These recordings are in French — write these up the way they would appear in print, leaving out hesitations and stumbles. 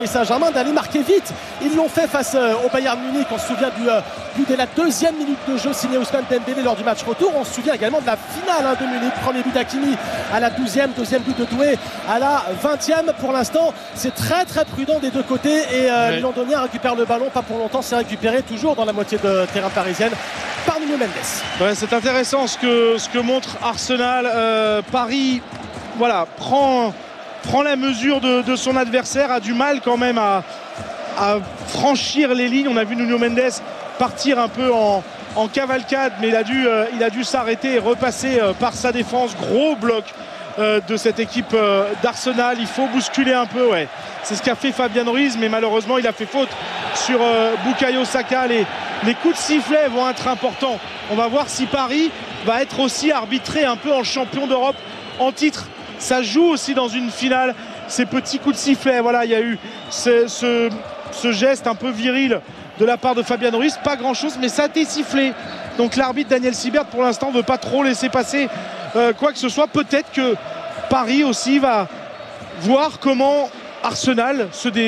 Saint-Germain d'aller marquer vite. Ils l'ont fait face au Bayern Munich. On se souvient de la deuxième minute de jeu signé Ousmane Dembélé lors du match retour. On se souvient également de la finale de Munich. Premier but d'Hakimi à la 12e, deuxième but de Doué à la 20e. Pour l'instant, c'est très très prudent des deux côtés et les Londoniens récupèrent le ballon. Pas pour longtemps, c'est récupéré toujours dans la moitié de terrain parisienne par Nuno Mendes. Ouais, c'est intéressant ce que montre Arsenal. Paris, voilà, prend la mesure de son adversaire, a du mal quand même à franchir les lignes. On a vu Nuno Mendes partir un peu en cavalcade, mais il a dû s'arrêter et repasser par sa défense. Gros bloc de cette équipe d'Arsenal. Il faut bousculer un peu, ouais. C'est ce qu'a fait Fabian Ruiz, mais malheureusement il a fait faute sur Bukayo Saka. Les coups de sifflet vont être importants. On va voir si Paris va être aussi arbitré un peu en champion d'Europe en titre. Ça joue aussi dans une finale, ces petits coups de sifflet. Voilà, il y a eu ce geste un peu viril de la part de Fabian Ruiz. Pas grand-chose, mais ça a été sifflé. Donc l'arbitre Daniel Sibert, pour l'instant, ne veut pas trop laisser passer quoi que ce soit. Peut-être que Paris aussi va voir comment Arsenal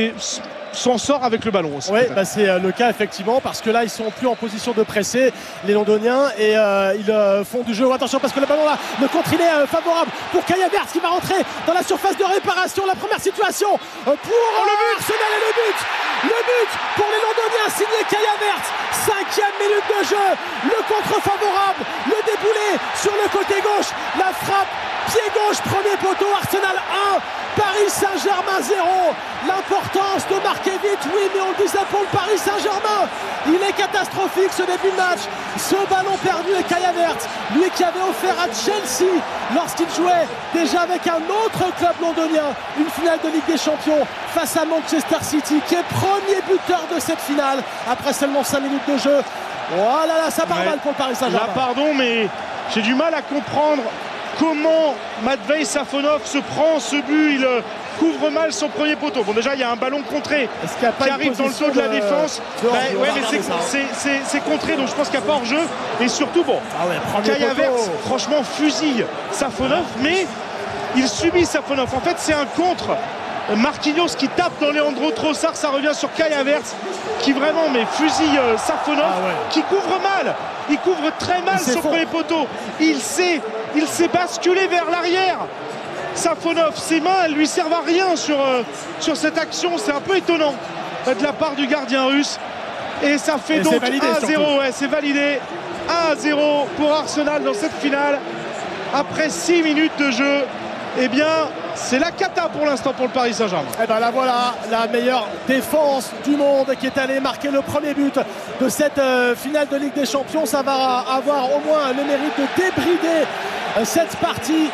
s'en sort avec le ballon aussi. Oui, c'est le cas effectivement, parce que là ils sont plus en position de presser les Londoniens et ils font du jeu. Attention, parce que le ballon là, le contre il est favorable pour Kai Havertz qui va rentrer dans la surface de réparation. La première situation pour Arsenal et le but pour les Londoniens signé Kai Havertz. 5e minute de jeu, le contre favorable, le déboulé sur le côté gauche, la frappe pied gauche, premier poteau. Arsenal 1, Paris Saint-Germain 0. L'importance de marquer vite, oui, mais on le disait pour le Paris Saint-Germain, il est catastrophique ce début de match. Ce ballon perdu et Kai Havertz, lui qui avait offert à Chelsea lorsqu'il jouait déjà avec un autre club londonien une finale de Ligue des Champions face à Manchester City, qui est premier buteur de cette finale après seulement 5 minutes de jeu. Oh là là, ça part mal pour le Paris Saint-Germain. Là, pardon, mais j'ai du mal à comprendre comment Matvei Safonov se prend ce but. Il couvre mal son premier poteau. Bon, déjà il y a un ballon contré qui arrive dans le dos de la défense. Ouais, mais c'est contré, donc je pense qu'il n'y a pas hors-jeu. Et surtout, bon, Kai Havertz franchement fusille Safonov, mais il subit Safonov. En fait, c'est un contre. Marquinhos qui tape dans Leandro Trossard, ça revient sur Kai Havertz qui vraiment fusille Safonov, qui couvre mal. Il couvre très mal son premier poteau. Il s'est basculé vers l'arrière. Safonov, ses mains, elles lui servent à rien sur cette action. C'est un peu étonnant de la part du gardien russe. Et ça fait donc 1-0. Ouais, c'est validé. 1-0 pour Arsenal dans cette finale. Après 6 minutes de jeu, eh bien, c'est la cata pour l'instant pour le Paris Saint-Germain. Et bien là voilà, la meilleure défense du monde qui est allée marquer le premier but de cette finale de Ligue des Champions. Ça va avoir au moins le mérite de débrider cette partie,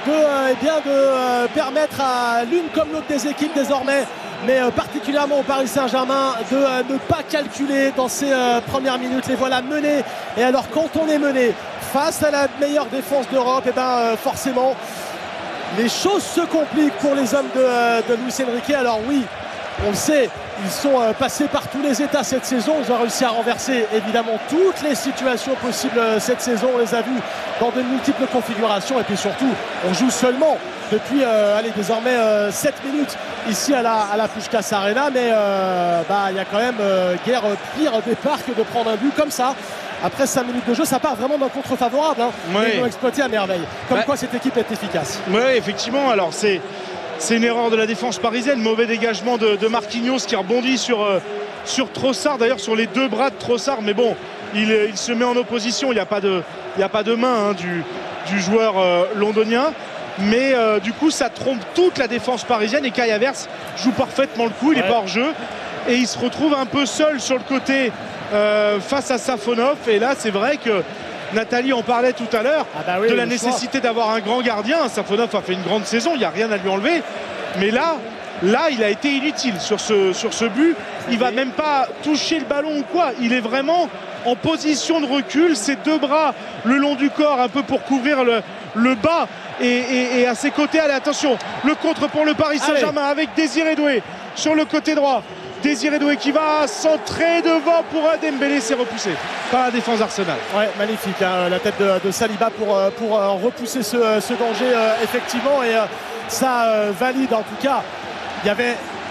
de permettre à l'une comme l'autre des équipes désormais, mais particulièrement au Paris Saint-Germain, de ne pas calculer dans ces premières minutes. Les voilà menés. Et alors quand on est mené face à la meilleure défense d'Europe, et bien forcément les choses se compliquent pour les hommes de Luis Enrique. Alors oui, on le sait, ils sont passés par tous les états cette saison. Ils ont réussi à renverser évidemment toutes les situations possibles cette saison. On les a vus dans de multiples configurations. Et puis surtout, on joue seulement depuis désormais 7 minutes ici à la Puskás Arena. Mais il y a quand même guère pire départ que de prendre un but comme ça. Après 5 minutes de jeu, ça part vraiment d'un contre favorable. Ils l'ont exploité à merveille. Comme quoi cette équipe est efficace. Oui, effectivement. Alors c'est une erreur de la défense parisienne. Mauvais dégagement de Marquinhos qui rebondit sur Trossard. D'ailleurs sur les deux bras de Trossard. Mais bon, il se met en opposition. Il n'y a pas de main du joueur londonien. Mais du coup, ça trompe toute la défense parisienne. Et Kai Havertz joue parfaitement le coup. Il n'est pas hors jeu. Et il se retrouve un peu seul sur le côté face à Safonov. Et là, c'est vrai que Nathalie en parlait tout à l'heure de la nécessité d'avoir un grand gardien. Safonov a fait une grande saison, il n'y a rien à lui enlever. Mais là, il a été inutile sur ce but. Il ne va même pas toucher le ballon ou quoi. Il est vraiment en position de recul, ses deux bras le long du corps, un peu pour couvrir le bas. Et à ses côtés, allez, attention, le contre pour le Paris Saint-Germain avec Désiré Doué sur le côté droit. Désiré Doué qui va centrer devant pour Dembélé, c'est repoussé par la défense Arsenal. Ouais, magnifique, la tête de Saliba pour repousser ce danger effectivement, et ça valide en tout cas. Il y avait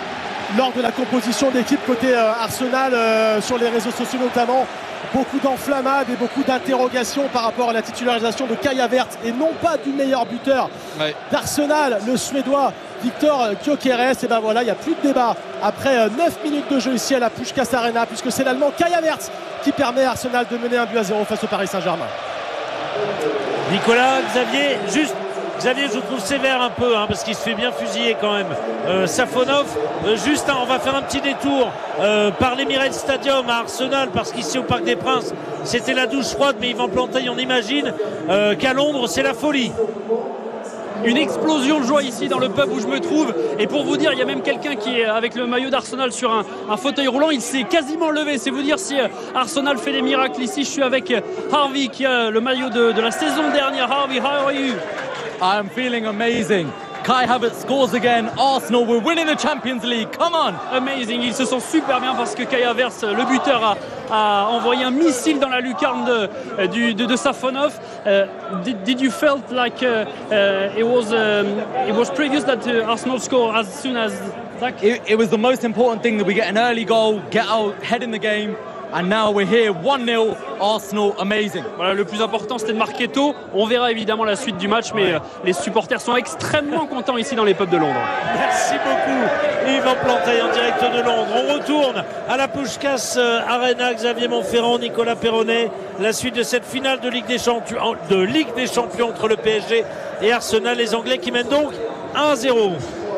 lors de la composition d'équipe côté Arsenal, sur les réseaux sociaux notamment. Beaucoup d'enflammades et beaucoup d'interrogations par rapport à la titularisation de Kai Havertz et non pas du meilleur buteur d'Arsenal, le Suédois Viktor Gyökeres. Et ben voilà, il n'y a plus de débat après 9 minutes de jeu ici à la Puskás Arena, puisque c'est l'Allemand Kai Havertz qui permet à Arsenal de mener 1-0 face au Paris Saint-Germain. Nicolas, Xavier, je trouve sévère un peu, parce qu'il se fait bien fusiller quand même. Safonov, on va faire un petit détour par l'Emirates Stadium à Arsenal, parce qu'ici au Parc des Princes, c'était la douche froide, mais Yvan Planteil, on imagine qu'à Londres, c'est la folie. Une explosion de joie ici dans le pub où je me trouve, et pour vous dire, il y a même quelqu'un qui est avec le maillot d'Arsenal sur un fauteuil roulant. Il s'est quasiment levé, c'est vous dire si Arsenal fait des miracles ici. Je suis avec Harvey qui a le maillot de la saison dernière. Harvey, how are you? I'm feeling amazing. Kai Havertz scores again. Arsenal, we're winning the Champions League. Come on. Amazing. Il se sent super bien parce que Kai Havertz, le buteur, a envoyé un missile dans la lucarne de Safonov. Did you felt like it was previous that Arsenal score as soon as that? It was the most important thing that we get an early goal, get our head in the game. And now we're here, 1-0, Arsenal, amazing. Voilà, le plus important c'était de marquer tôt. On verra évidemment la suite du match, mais les supporters sont extrêmement contents ici dans les pubs de Londres. Merci beaucoup Yvan Planteil en direct de Londres. On retourne à la Puskás Arena. Xavier Montferrand, Nicolas Perronnet. La suite de cette finale de Ligue des Champions entre le PSG et Arsenal. Les Anglais qui mènent donc 1-0.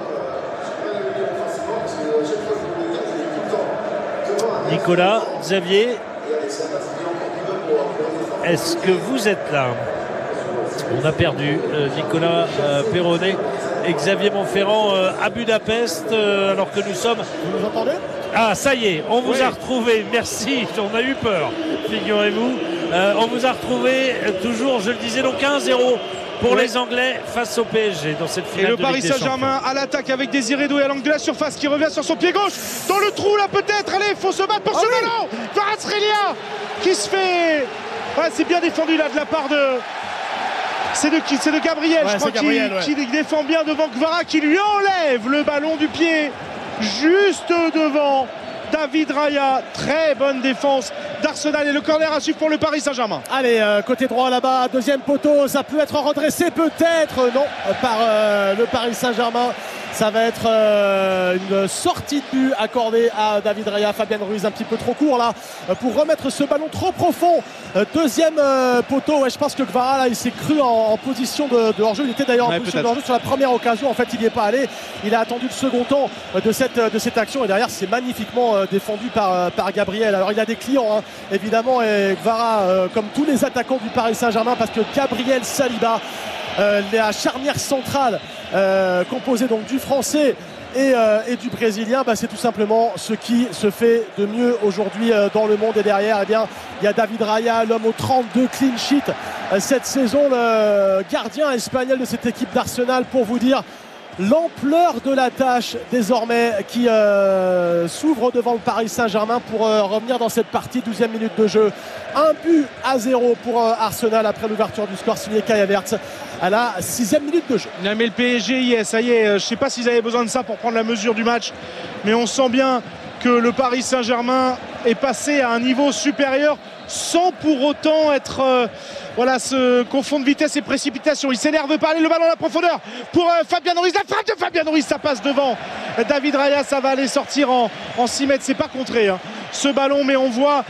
Nicolas, Xavier, est-ce que vous êtes là? On a perdu Nicolas Perronnet et Xavier Montferrand à Budapest, alors que nous sommes... Vous nous entendez? Ah, ça y est, on vous a retrouvé. Merci, on a eu peur, figurez-vous. On vous a retrouvé, toujours, je le disais, donc 1-0 pour les Anglais face au PSG dans cette finale. Et le Paris Saint-Germain à l'attaque avec Désiré Doué à l'angle de la surface qui revient sur son pied gauche dans le trou là peut-être. Allez, il faut se battre pour ce ballon. Kvaratskhelia qui se fait... Ouais, c'est bien défendu là de la part de... C'est de Gabriel, je crois, qui défend bien devant Kvara, qui lui enlève le ballon du pied juste devant David Raya. Très bonne défense d'Arsenal et le corner à suivre pour le Paris Saint-Germain. Allez, côté droit là-bas, deuxième poteau, ça peut être redressé peut-être, non, par le Paris Saint-Germain. Ça va être une sortie de but accordée à David Raya. Fabien Ruiz un petit peu trop court là pour remettre ce ballon trop profond. Deuxième poteau, je pense que Kvara là, il s'est cru en position de hors-jeu. Il était d'ailleurs en position de hors-jeu sur la première occasion. En fait, il n'y est pas allé. Il a attendu le second temps de cette action et derrière c'est magnifiquement défendu par Gabriel. Alors il a des clients évidemment, et Kvara comme tous les attaquants du Paris Saint-Germain, parce que Gabriel Saliba, la charnière centrale composée donc du français et du brésilien, c'est tout simplement ce qui se fait de mieux aujourd'hui dans le monde. Et derrière, il y a David Raya, l'homme aux 32 clean sheets cette saison, le gardien espagnol de cette équipe d'Arsenal, pour vous dire l'ampleur de la tâche désormais qui s'ouvre devant le Paris Saint-Germain pour revenir dans cette partie. 12e minute de jeu, 1-0 pour Arsenal après l'ouverture du score signé Kai Havertz à la 6e minute de jeu. Non, mais le PSG, ça y est, je ne sais pas s'ils avaient besoin de ça pour prendre la mesure du match, mais on sent bien que le Paris Saint-Germain est passé à un niveau supérieur sans pour autant être se confondre vitesse et précipitation. Il s'énerve pas. Allez, le ballon à la profondeur pour Fabien Ruiz. La frappe de Fabien Ruiz, ça passe devant David Raya. Ça va aller sortir en 6 mètres. C'est pas contré ce ballon, mais on voit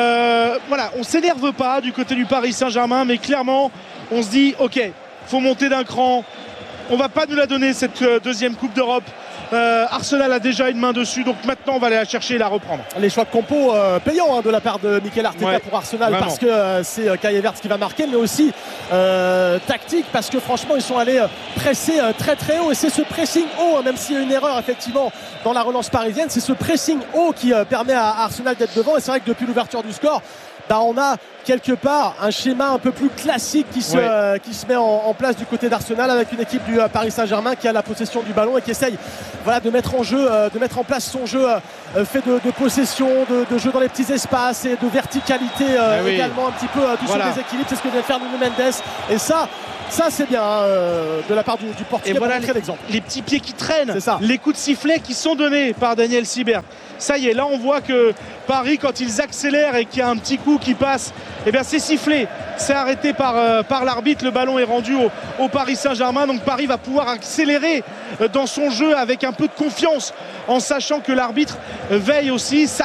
on s'énerve pas du côté du Paris Saint-Germain, mais clairement on se dit ok, faut monter d'un cran. On va pas nous la donner cette deuxième Coupe d'Europe. Arsenal a déjà une main dessus, donc maintenant on va aller la chercher et la reprendre. Les choix de compo payants de la part de Mikel Arteta pour Arsenal, vraiment. Parce que c'est Kai Havertz qui va marquer, mais aussi tactique, parce que franchement ils sont allés presser très très haut, et c'est ce pressing haut, même s'il y a une erreur effectivement dans la relance parisienne, c'est ce pressing haut qui permet à Arsenal d'être devant. Et c'est vrai que depuis l'ouverture du score, on a quelque part un schéma un peu plus classique qui se met en place du côté d'Arsenal, avec une équipe du Paris Saint-Germain qui a la possession du ballon et qui essaye de mettre en place son jeu fait de possession, de jeu dans les petits espaces et de verticalité également un petit peu, du déséquilibre. C'est ce que vient de faire Nuno Mendes, et ça Ça c'est bien de la part du Portugais. Et voilà les petits pieds qui traînent, les coups de sifflet qui sont donnés par Daniel Sibert. Ça y est, là on voit que Paris, quand ils accélèrent et qu'il y a un petit coup qui passe, eh bien c'est sifflé, c'est arrêté par l'arbitre. Le ballon est rendu au Paris Saint-Germain, donc Paris va pouvoir accélérer dans son jeu avec un peu de confiance, en sachant que l'arbitre veille aussi. Ça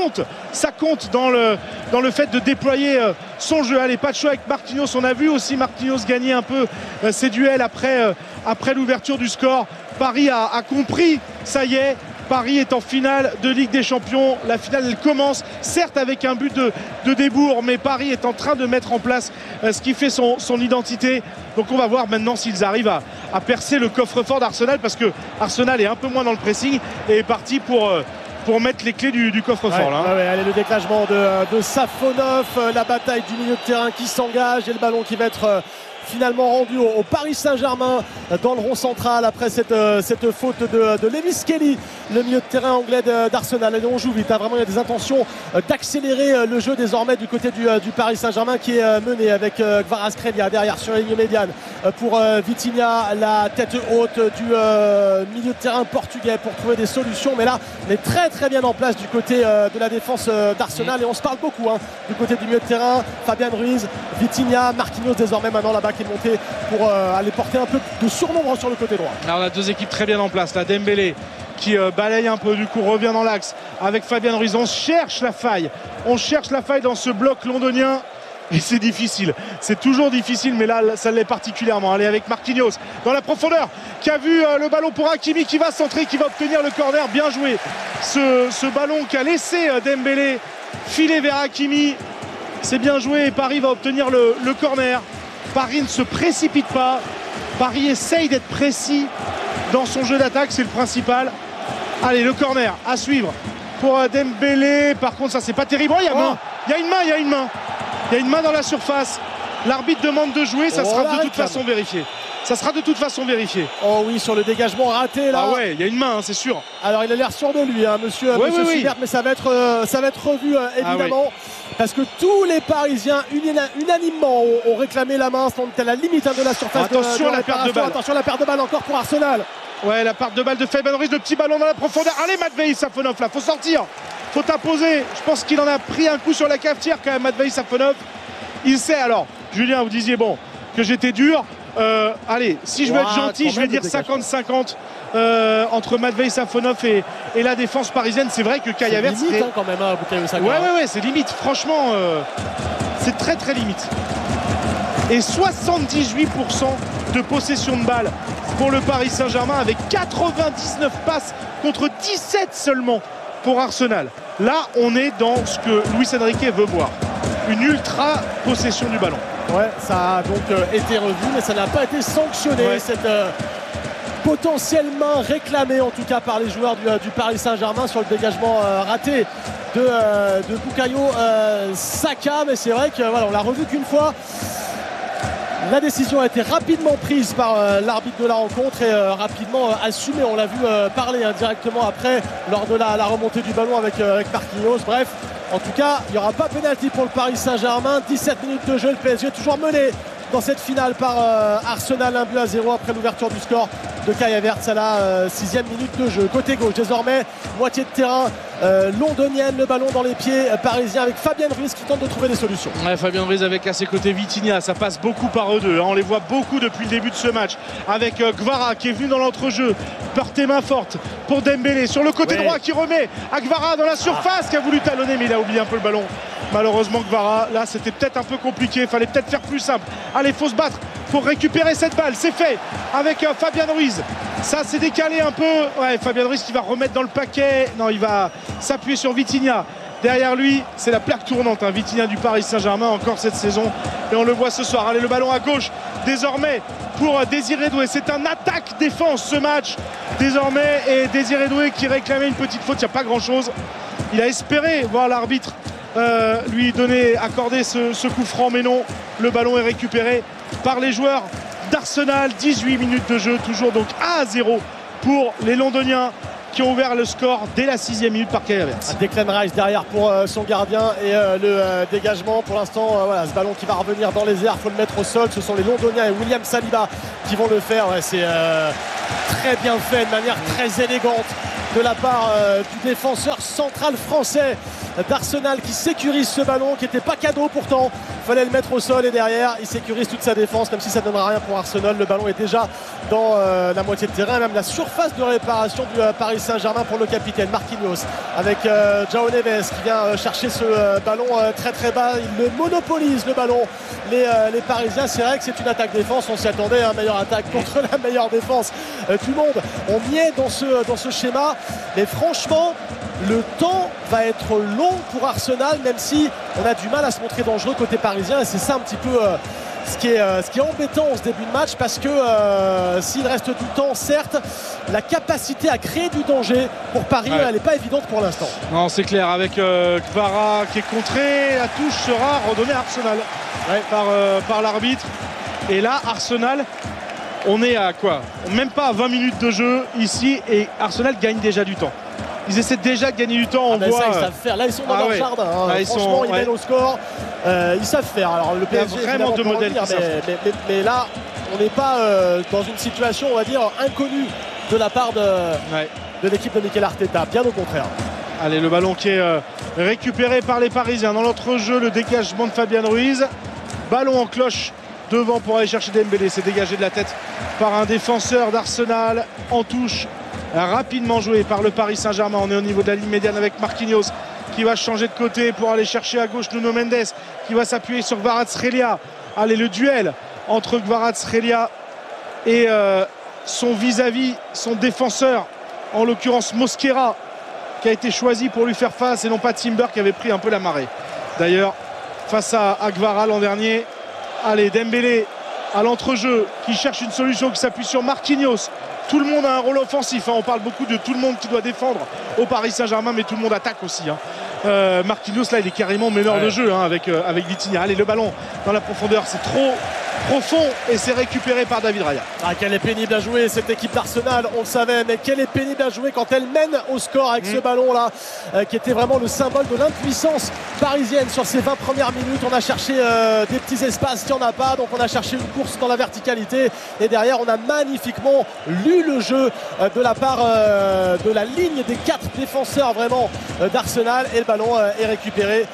compte dans le fait de déployer son jeu. Allez, pas de choix avec Marquinhos. On a vu aussi Marquinhos gagner un peu ses duels après l'ouverture du score. Paris a compris, ça y est, Paris est en finale de Ligue des Champions. La finale, elle commence, certes avec un but de Débour, mais Paris est en train de mettre en place ce qui fait son identité. Donc on va voir maintenant s'ils arrivent à percer le coffre-fort d'Arsenal, parce que Arsenal est un peu moins dans le pressing et est parti pour mettre les clés du coffre-fort. Allez, le déclenchement de Safonov, la bataille du milieu de terrain qui s'engage et le ballon qui va être finalement rendu au Paris Saint-Germain dans le rond central après cette faute de Lewis Kelly, le milieu de terrain anglais d'Arsenal. Et on joue vite, vraiment il y a des intentions d'accélérer le jeu désormais du côté du Paris Saint-Germain, qui est mené avec Kvaratskhelia derrière sur la ligne médiane pour Vitinha, la tête haute du milieu de terrain portugais pour trouver des solutions. Mais là on est très très bien en place du côté de la défense d'Arsenal, et on se parle beaucoup du côté du milieu de terrain. Fabien Ruiz, Vitinha, Marquinhos désormais maintenant là-bas, qui est monté pour aller porter un peu de surnombre sur le côté droit. Alors on a deux équipes très bien en place là. Dembélé qui balaye un peu, du coup revient dans l'axe avec Fabien Ruiz. On cherche la faille dans ce bloc londonien, et c'est difficile, c'est toujours difficile, mais là ça l'est particulièrement. Allez, avec Marquinhos dans la profondeur, qui a vu le ballon pour Hakimi, qui va centrer, qui va obtenir le corner. Bien joué ce ballon qui a laissé Dembélé filer vers Hakimi, c'est bien joué, et Paris va obtenir le corner. Paris ne se précipite pas, Paris essaye d'être précis dans son jeu d'attaque, c'est le principal. Allez, le corner à suivre pour Dembélé. Par contre, ça c'est pas terrible. Il y a une main dans la surface. L'arbitre demande de jouer, ça sera de toute façon vérifié. Oh oui, sur le dégagement raté là. Ah ouais, il y a une main, c'est sûr. Alors il a l'air sûr de lui, monsieur Sibert, mais ça va être revu évidemment. Parce que tous les Parisiens unanimement ont réclamé la main. Sont à la limite de la surface. Attention à la perte de balle. Attention à la perte de balle encore pour Arsenal. Ouais, la perte de balle de Fabien Ruiz, le petit ballon dans la profondeur. Allez, Matvei Safonov là, faut sortir, faut imposer. Je pense qu'il en a pris un coup sur la cafetière quand même, Matvei Safonov. Il sait. Alors, Julien, vous disiez que j'étais dur. Allez, si je veux être gentil, je vais dire 50-50 entre Matvei Safonov et la défense parisienne. C'est vrai que Kai Havertz, c'est limite quand même, Bukayo Saka. Ouais, c'est limite. Franchement, c'est très très limite. Et 78% de possession de balle pour le Paris Saint-Germain, avec 99 passes contre 17 seulement pour Arsenal. Là, on est dans ce que Luis Enrique veut voir. Une ultra possession du ballon. Ouais, ça a donc été revu, mais ça n'a pas été sanctionné. Ouais. Cette potentiellement réclamée, en tout cas par les joueurs du Paris Saint-Germain, sur le dégagement raté de Bukayo Saka. Mais c'est vrai que voilà, on l'a revu qu'une fois. La décision a été rapidement prise par l'arbitre de la rencontre et rapidement assumée. On l'a vu parler directement après, lors de la remontée du ballon avec Marquinhos. Bref, en tout cas, il n'y aura pas pénalty pour le Paris Saint-Germain. 17 minutes de jeu, le PSG toujours mené dans cette finale par Arsenal, 1-0 après l'ouverture du score de Kai Havertz à la 6e minute de jeu. Côté gauche désormais, moitié de terrain londonienne, le ballon dans les pieds parisiens avec Fabien Ruiz qui tente de trouver des solutions. Ouais, Fabien Ruiz avec à ses côtés Vitinha, ça passe beaucoup par eux deux, on les voit beaucoup depuis le début de ce match, avec Kvara qui est venu dans l'entrejeu, porter main forte pour Dembélé sur le côté droit, qui remet à Kvara dans la surface, qui a voulu talonner mais il a oublié un peu le ballon. Malheureusement Kvara, là c'était peut-être un peu compliqué, il fallait peut-être faire plus simple. Allez, faut se battre pour récupérer cette balle, c'est fait avec Fabien Ruiz. Ça s'est décalé un peu, ouais, Fabien Ruiz qui va remettre dans le paquet, non, il va s'appuyer sur Vitinha. Derrière lui, c'est la plaque tournante, Vitinha du Paris Saint-Germain encore cette saison, et on le voit ce soir. Allez, le ballon à gauche désormais pour Désiré Doué. C'est un attaque-défense ce match désormais, et Désiré Doué qui réclamait une petite faute, il n'y a pas grand-chose. Il a espéré voir l'arbitre lui accorder ce coup franc, mais non, le ballon est récupéré par les joueurs d'Arsenal. 18 minutes de jeu, toujours donc 1-0 pour les Londoniens. qui ont ouvert le score dès la 6e minute par Kai Havertz. Declan Rice derrière pour son gardien et le dégagement pour l'instant. Voilà, ce ballon qui va revenir dans les airs, il faut le mettre au sol. Ce sont les Londoniens et William Saliba qui vont le faire. Ouais, c'est très bien fait, de manière très élégante de la part du défenseur central français d'Arsenal qui sécurise ce ballon qui n'était pas cadeau pourtant. Il fallait le mettre au sol et derrière il sécurise toute sa défense, même si ça ne donnera rien pour Arsenal. Le ballon est déjà dans la moitié de terrain, même la surface de réparation du Paris Saint-Germain pour le capitaine Marquinhos avec João Neves qui vient chercher ce ballon très très bas. Il le monopolise le ballon, les Parisiens. C'est vrai que c'est une attaque-défense, on s'y attendait, meilleure attaque contre la meilleure défense du monde. On y est dans ce schéma, mais franchement le temps va être long pour Arsenal, même si on a du mal à se montrer dangereux côté parisien, et c'est ça un petit peu ce qui est embêtant en ce début de match, parce que s'il reste du temps, certes, la capacité à créer du danger pour Paris, elle n'est pas évidente pour l'instant. Non, c'est clair, avec Kvara qui est contré, la touche sera redonnée à Arsenal par l'arbitre. Et là, Arsenal, on est à quoi? Même pas à 20 minutes de jeu ici, et Arsenal gagne déjà du temps. Ils essaient déjà de gagner du temps. On voit ça, ils savent faire. Là, ils sont dans leur jardin. Franchement, ils mènent au score. Ils savent faire. Alors, le PSG, il y a vraiment deux modèles qui savent faire. Mais là, on n'est pas dans une situation, on va dire, inconnue de la part de l'équipe de Mikel Arteta. Bien au contraire. Allez, le ballon qui est récupéré par les Parisiens. Dans l'entrejeu, le dégagement de Fabian Ruiz. Ballon en cloche devant pour aller chercher Dembélé. C'est dégagé de la tête par un défenseur d'Arsenal en touche. Rapidement joué par le Paris Saint-Germain. On est au niveau de la ligne médiane avec Marquinhos qui va changer de côté pour aller chercher à gauche Nuno Mendes qui va s'appuyer sur Kvaratskhelia. Allez, le duel entre Kvaratskhelia et son vis-à-vis, son défenseur, en l'occurrence Mosquera, qui a été choisi pour lui faire face et non pas Timber qui avait pris un peu la marée. D'ailleurs, face à Kvara l'an dernier. Allez, Dembélé à l'entrejeu qui cherche une solution, qui s'appuie sur Marquinhos. Tout le monde a un rôle offensif, on parle beaucoup de tout le monde qui doit défendre au Paris Saint-Germain, mais tout le monde attaque aussi. Marquinhos, là, il est carrément meneur de jeu avec Vitinha. Allez, le ballon dans la profondeur, c'est trop profond et c'est récupéré par David Raya. Quelle est pénible à jouer cette équipe d'Arsenal, on le savait, mais quelle est pénible à jouer quand elle mène au score avec ce ballon-là, qui était vraiment le symbole de l'impuissance parisienne sur ces 20 premières minutes. On a cherché des petits espaces, il n'y en a pas, donc on a cherché une course dans la verticalité, et derrière on a magnifiquement lu le jeu de la part de la ligne des 4 défenseurs vraiment d'Arsenal, et le ballon est récupéré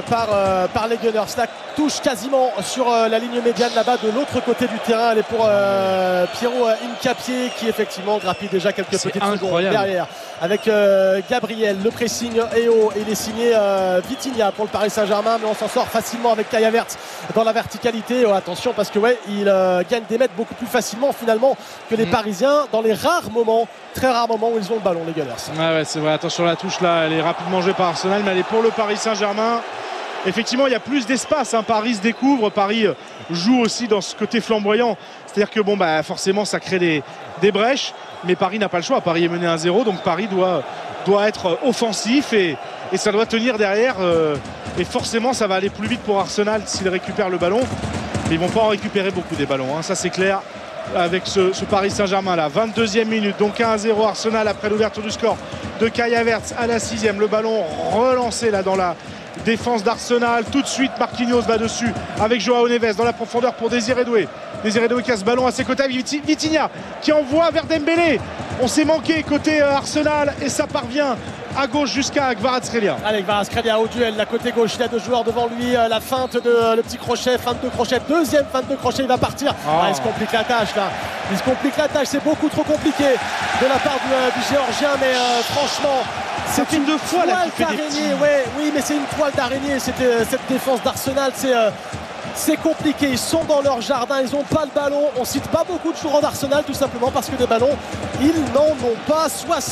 par les Gunners. La touche quasiment sur la ligne médiane là-bas de l'autre côté du terrain, elle est pour Pierrot Hincapié qui effectivement grappille déjà quelques petites secondes derrière avec Gabriel. Le pressing est haut et il est signé Vitinha pour le Paris Saint-Germain, mais on s'en sort facilement avec Kai Havertz dans la verticalité. Attention, parce que il gagne des mètres beaucoup plus facilement finalement que les Parisiens dans les rares moments, très rares moments où ils ont le ballon, les Gunners. C'est vrai, attention, la touche là, elle est rapidement jouée par Arsenal, mais elle est pour le Paris Saint-Germain. Effectivement, il y a plus d'espace, Paris se découvre, Paris joue aussi dans ce côté flamboyant, c'est-à-dire que forcément ça crée des brèches, mais Paris n'a pas le choix. Paris est mené 1-0, donc Paris doit être offensif et ça doit tenir derrière, et forcément ça va aller plus vite pour Arsenal s'ils récupèrent le ballon, mais ils vont pas en récupérer beaucoup des ballons, ça c'est clair avec ce Paris Saint-Germain là. 22e minute, donc 1-0 Arsenal après l'ouverture du score de Kai Havertz à la 6e. Le ballon relancé là dans la défense d'Arsenal. Tout de suite Marquinhos va dessus avec João Neves dans la profondeur pour Désiré Doué. Désiré Doué qui a ce ballon à ses côtés avec Vitinha qui envoie vers Dembélé. On s'est manqué côté Arsenal et ça parvient à gauche jusqu'à Kvaratskhelia. Allez, Kvaratskhelia au duel, la côté gauche, il a 2 joueurs devant lui, la feinte le petit crochet, feinte de crochet, deuxième feinte de crochet, il va partir. Il se complique la tâche là, il se complique la tâche, c'est beaucoup trop compliqué de la part du Géorgien, mais franchement c'est une toile d'araignée. Oui, mais c'est une toile d'araignée cette défense d'Arsenal. C'est compliqué, ils sont dans leur jardin, ils n'ont pas le ballon. On cite pas beaucoup de joueurs d'Arsenal tout simplement parce que des ballons, ils n'en ont pas.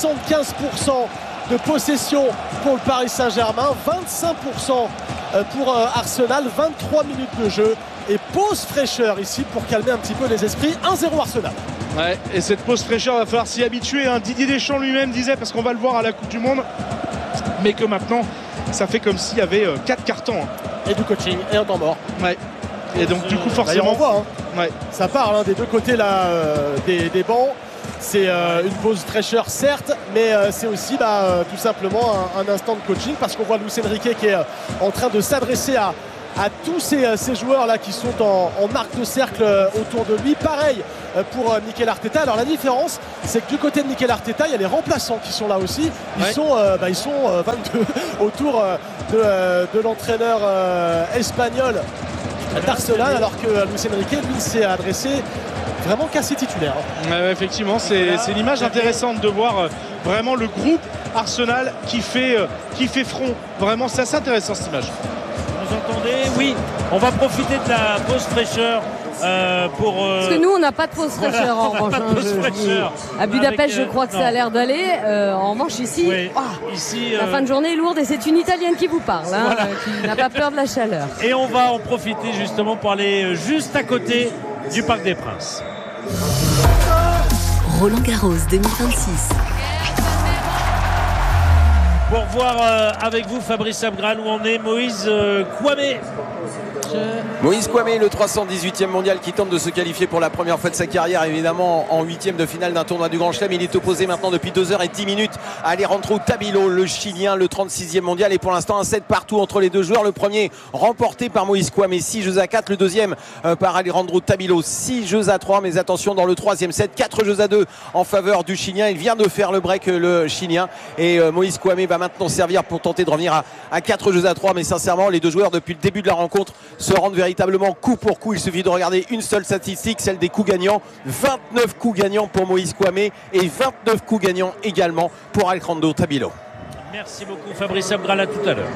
75% de possession pour le Paris Saint-Germain, 25% pour Arsenal, 23 minutes de jeu et pause fraîcheur ici pour calmer un petit peu les esprits. 1-0 Arsenal. Et cette pause fraîcheur, va falloir s'y habituer. Didier Deschamps lui-même disait, parce qu'on va le voir à la Coupe du Monde, mais que maintenant ça fait comme s'il y avait 4 cartons. Et du coaching et un temps mort. Et donc du coup forcément on voit, ça part des deux côtés là, des bancs. c'est une pause fraîcheur certes, mais c'est aussi tout simplement un instant de coaching, parce qu'on voit Luis Enrique qui est en train de s'adresser à tous ces joueurs là qui sont en marque de cercle autour de lui. Pareil pour Mikel Arteta. Alors la différence, c'est que du côté de Mikel Arteta, il y a les remplaçants qui sont là aussi. Ils sont 22 autour de l'entraîneur espagnol d'Arsenal, alors que Luis Enrique, lui, s'est adressé vraiment qu'à ses titulaires. Effectivement, c'est l'image intéressante de voir vraiment le groupe Arsenal qui fait front. Vraiment, c'est assez intéressant cette image. Vous entendez? Oui, on va profiter de la pause fraîcheur pour... Parce que nous, on n'a pas de pause fraîcheur en revanche. À Budapest, je crois que ça a l'air d'aller. En revanche, ici, ici la fin de journée est lourde et c'est une Italienne qui vous parle, qui n'a pas peur de la chaleur. Et on va en profiter justement pour aller juste à côté du Parc des Princes. Roland Garros 2026. Pour voir avec vous, Fabrice Abgral, où en est Moïse Kouamé. Moïse Kouamé, le 318e mondial qui tente de se qualifier pour la première fois de sa carrière, évidemment en 8e de finale d'un tournoi du Grand Chelem. Il est opposé maintenant depuis 2h10 à Alejandro Tabilo, le Chilien, le 36e mondial. Et pour l'instant, un set partout entre les deux joueurs. Le premier remporté par Moïse Kouamé, 6-4. Le deuxième par Alejandro Tabilo, 6-3. Mais attention, dans le troisième set, 4-2 en faveur du Chilien. Il vient de faire le break, le Chilien. Et Moïse Kouamé va maintenant servir pour tenter de revenir à 4-3. Mais sincèrement, les deux joueurs, depuis le début de la rencontre, se rendent véritablement coup pour coup. Il suffit de regarder une seule statistique, celle des coups gagnants. 29 coups gagnants pour Moïse Kouamé et 29 coups gagnants également pour Alejandro Tabilo. Merci beaucoup Fabrice Abgral, à tout à l'heure.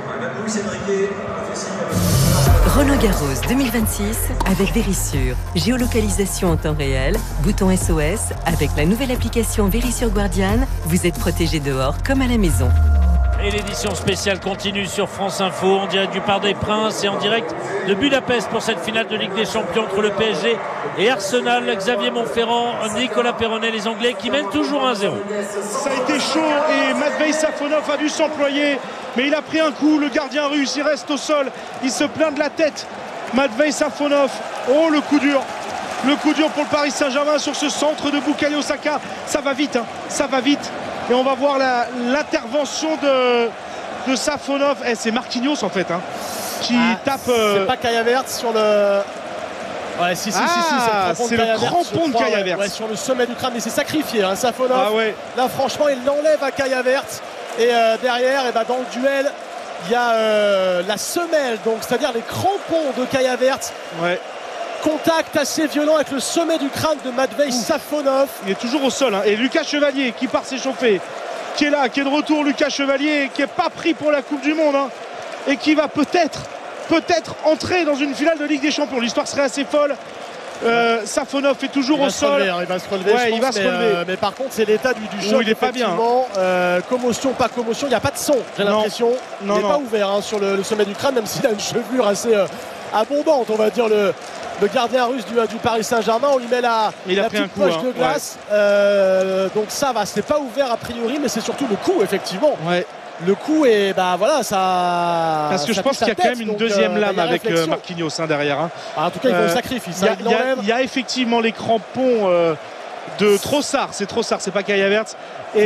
Roland Garros 2026 avec Verisure. Géolocalisation en temps réel, bouton SOS. Avec la nouvelle application Verisure Guardian, vous êtes protégé dehors comme à la maison. Et l'édition spéciale continue sur France Info, en direct du Parc des Princes et en direct de Budapest pour cette finale de Ligue des Champions entre le PSG et Arsenal. Xavier Montferrand, Nicolas Perronnet, les Anglais qui mènent toujours 1-0. Ça a été chaud et Matvei Safonov a dû s'employer, mais il a pris un coup. Le gardien russe, il reste au sol, il se plaint de la tête. Matvei Safonov, oh le coup dur. Le coup dur pour le Paris Saint-Germain sur ce centre de Bukayo Saka. Ça va vite, ça va vite. Et on va voir l'intervention de Safonov. C'est Marquinhos en fait qui tape. C'est pas Kai Havertz sur le. Ouais, si, c'est le crampon de Kai Havertz. Ouais, sur le sommet du crâne, mais c'est sacrifié, Safonov. Ah ouais. Là, franchement, il l'enlève à Kai Havertz. Et derrière, dans le duel, il y a la semelle, donc c'est-à-dire les crampons de Kai Havertz. Ouais. Contact assez violent avec le sommet du crâne de Matvei Safonov. Il est toujours au sol. Et Lucas Chevalier qui part s'échauffer, qui est là, qui est de retour. Lucas Chevalier qui n'est pas pris pour la Coupe du Monde et qui va peut-être entrer dans une finale de Ligue des Champions. L'histoire serait assez folle. Safonov est toujours au sol. Il va se relever. Ouais, il va se relever. Mais par contre, c'est l'état du choc. Il est pas bien. Commotion, pas commotion. Il n'y a pas de son, j'ai l'impression. Il n'est pas ouvert sur le sommet du crâne, même s'il a une chevelure assez abondante, on va dire, le gardien russe du Paris Saint-Germain. On lui met la petite poche de glace. Donc ça va, c'est pas ouvert a priori, mais c'est surtout le coup, effectivement. Ouais. Le coup est ça. Parce que je pense qu'il y a quand même une deuxième lame avec Marquinhos derrière. En tout cas, il faut le sacrifier. Il y a effectivement les crampons de Trossard. C'est Trossard, c'est pas Kai Havertz.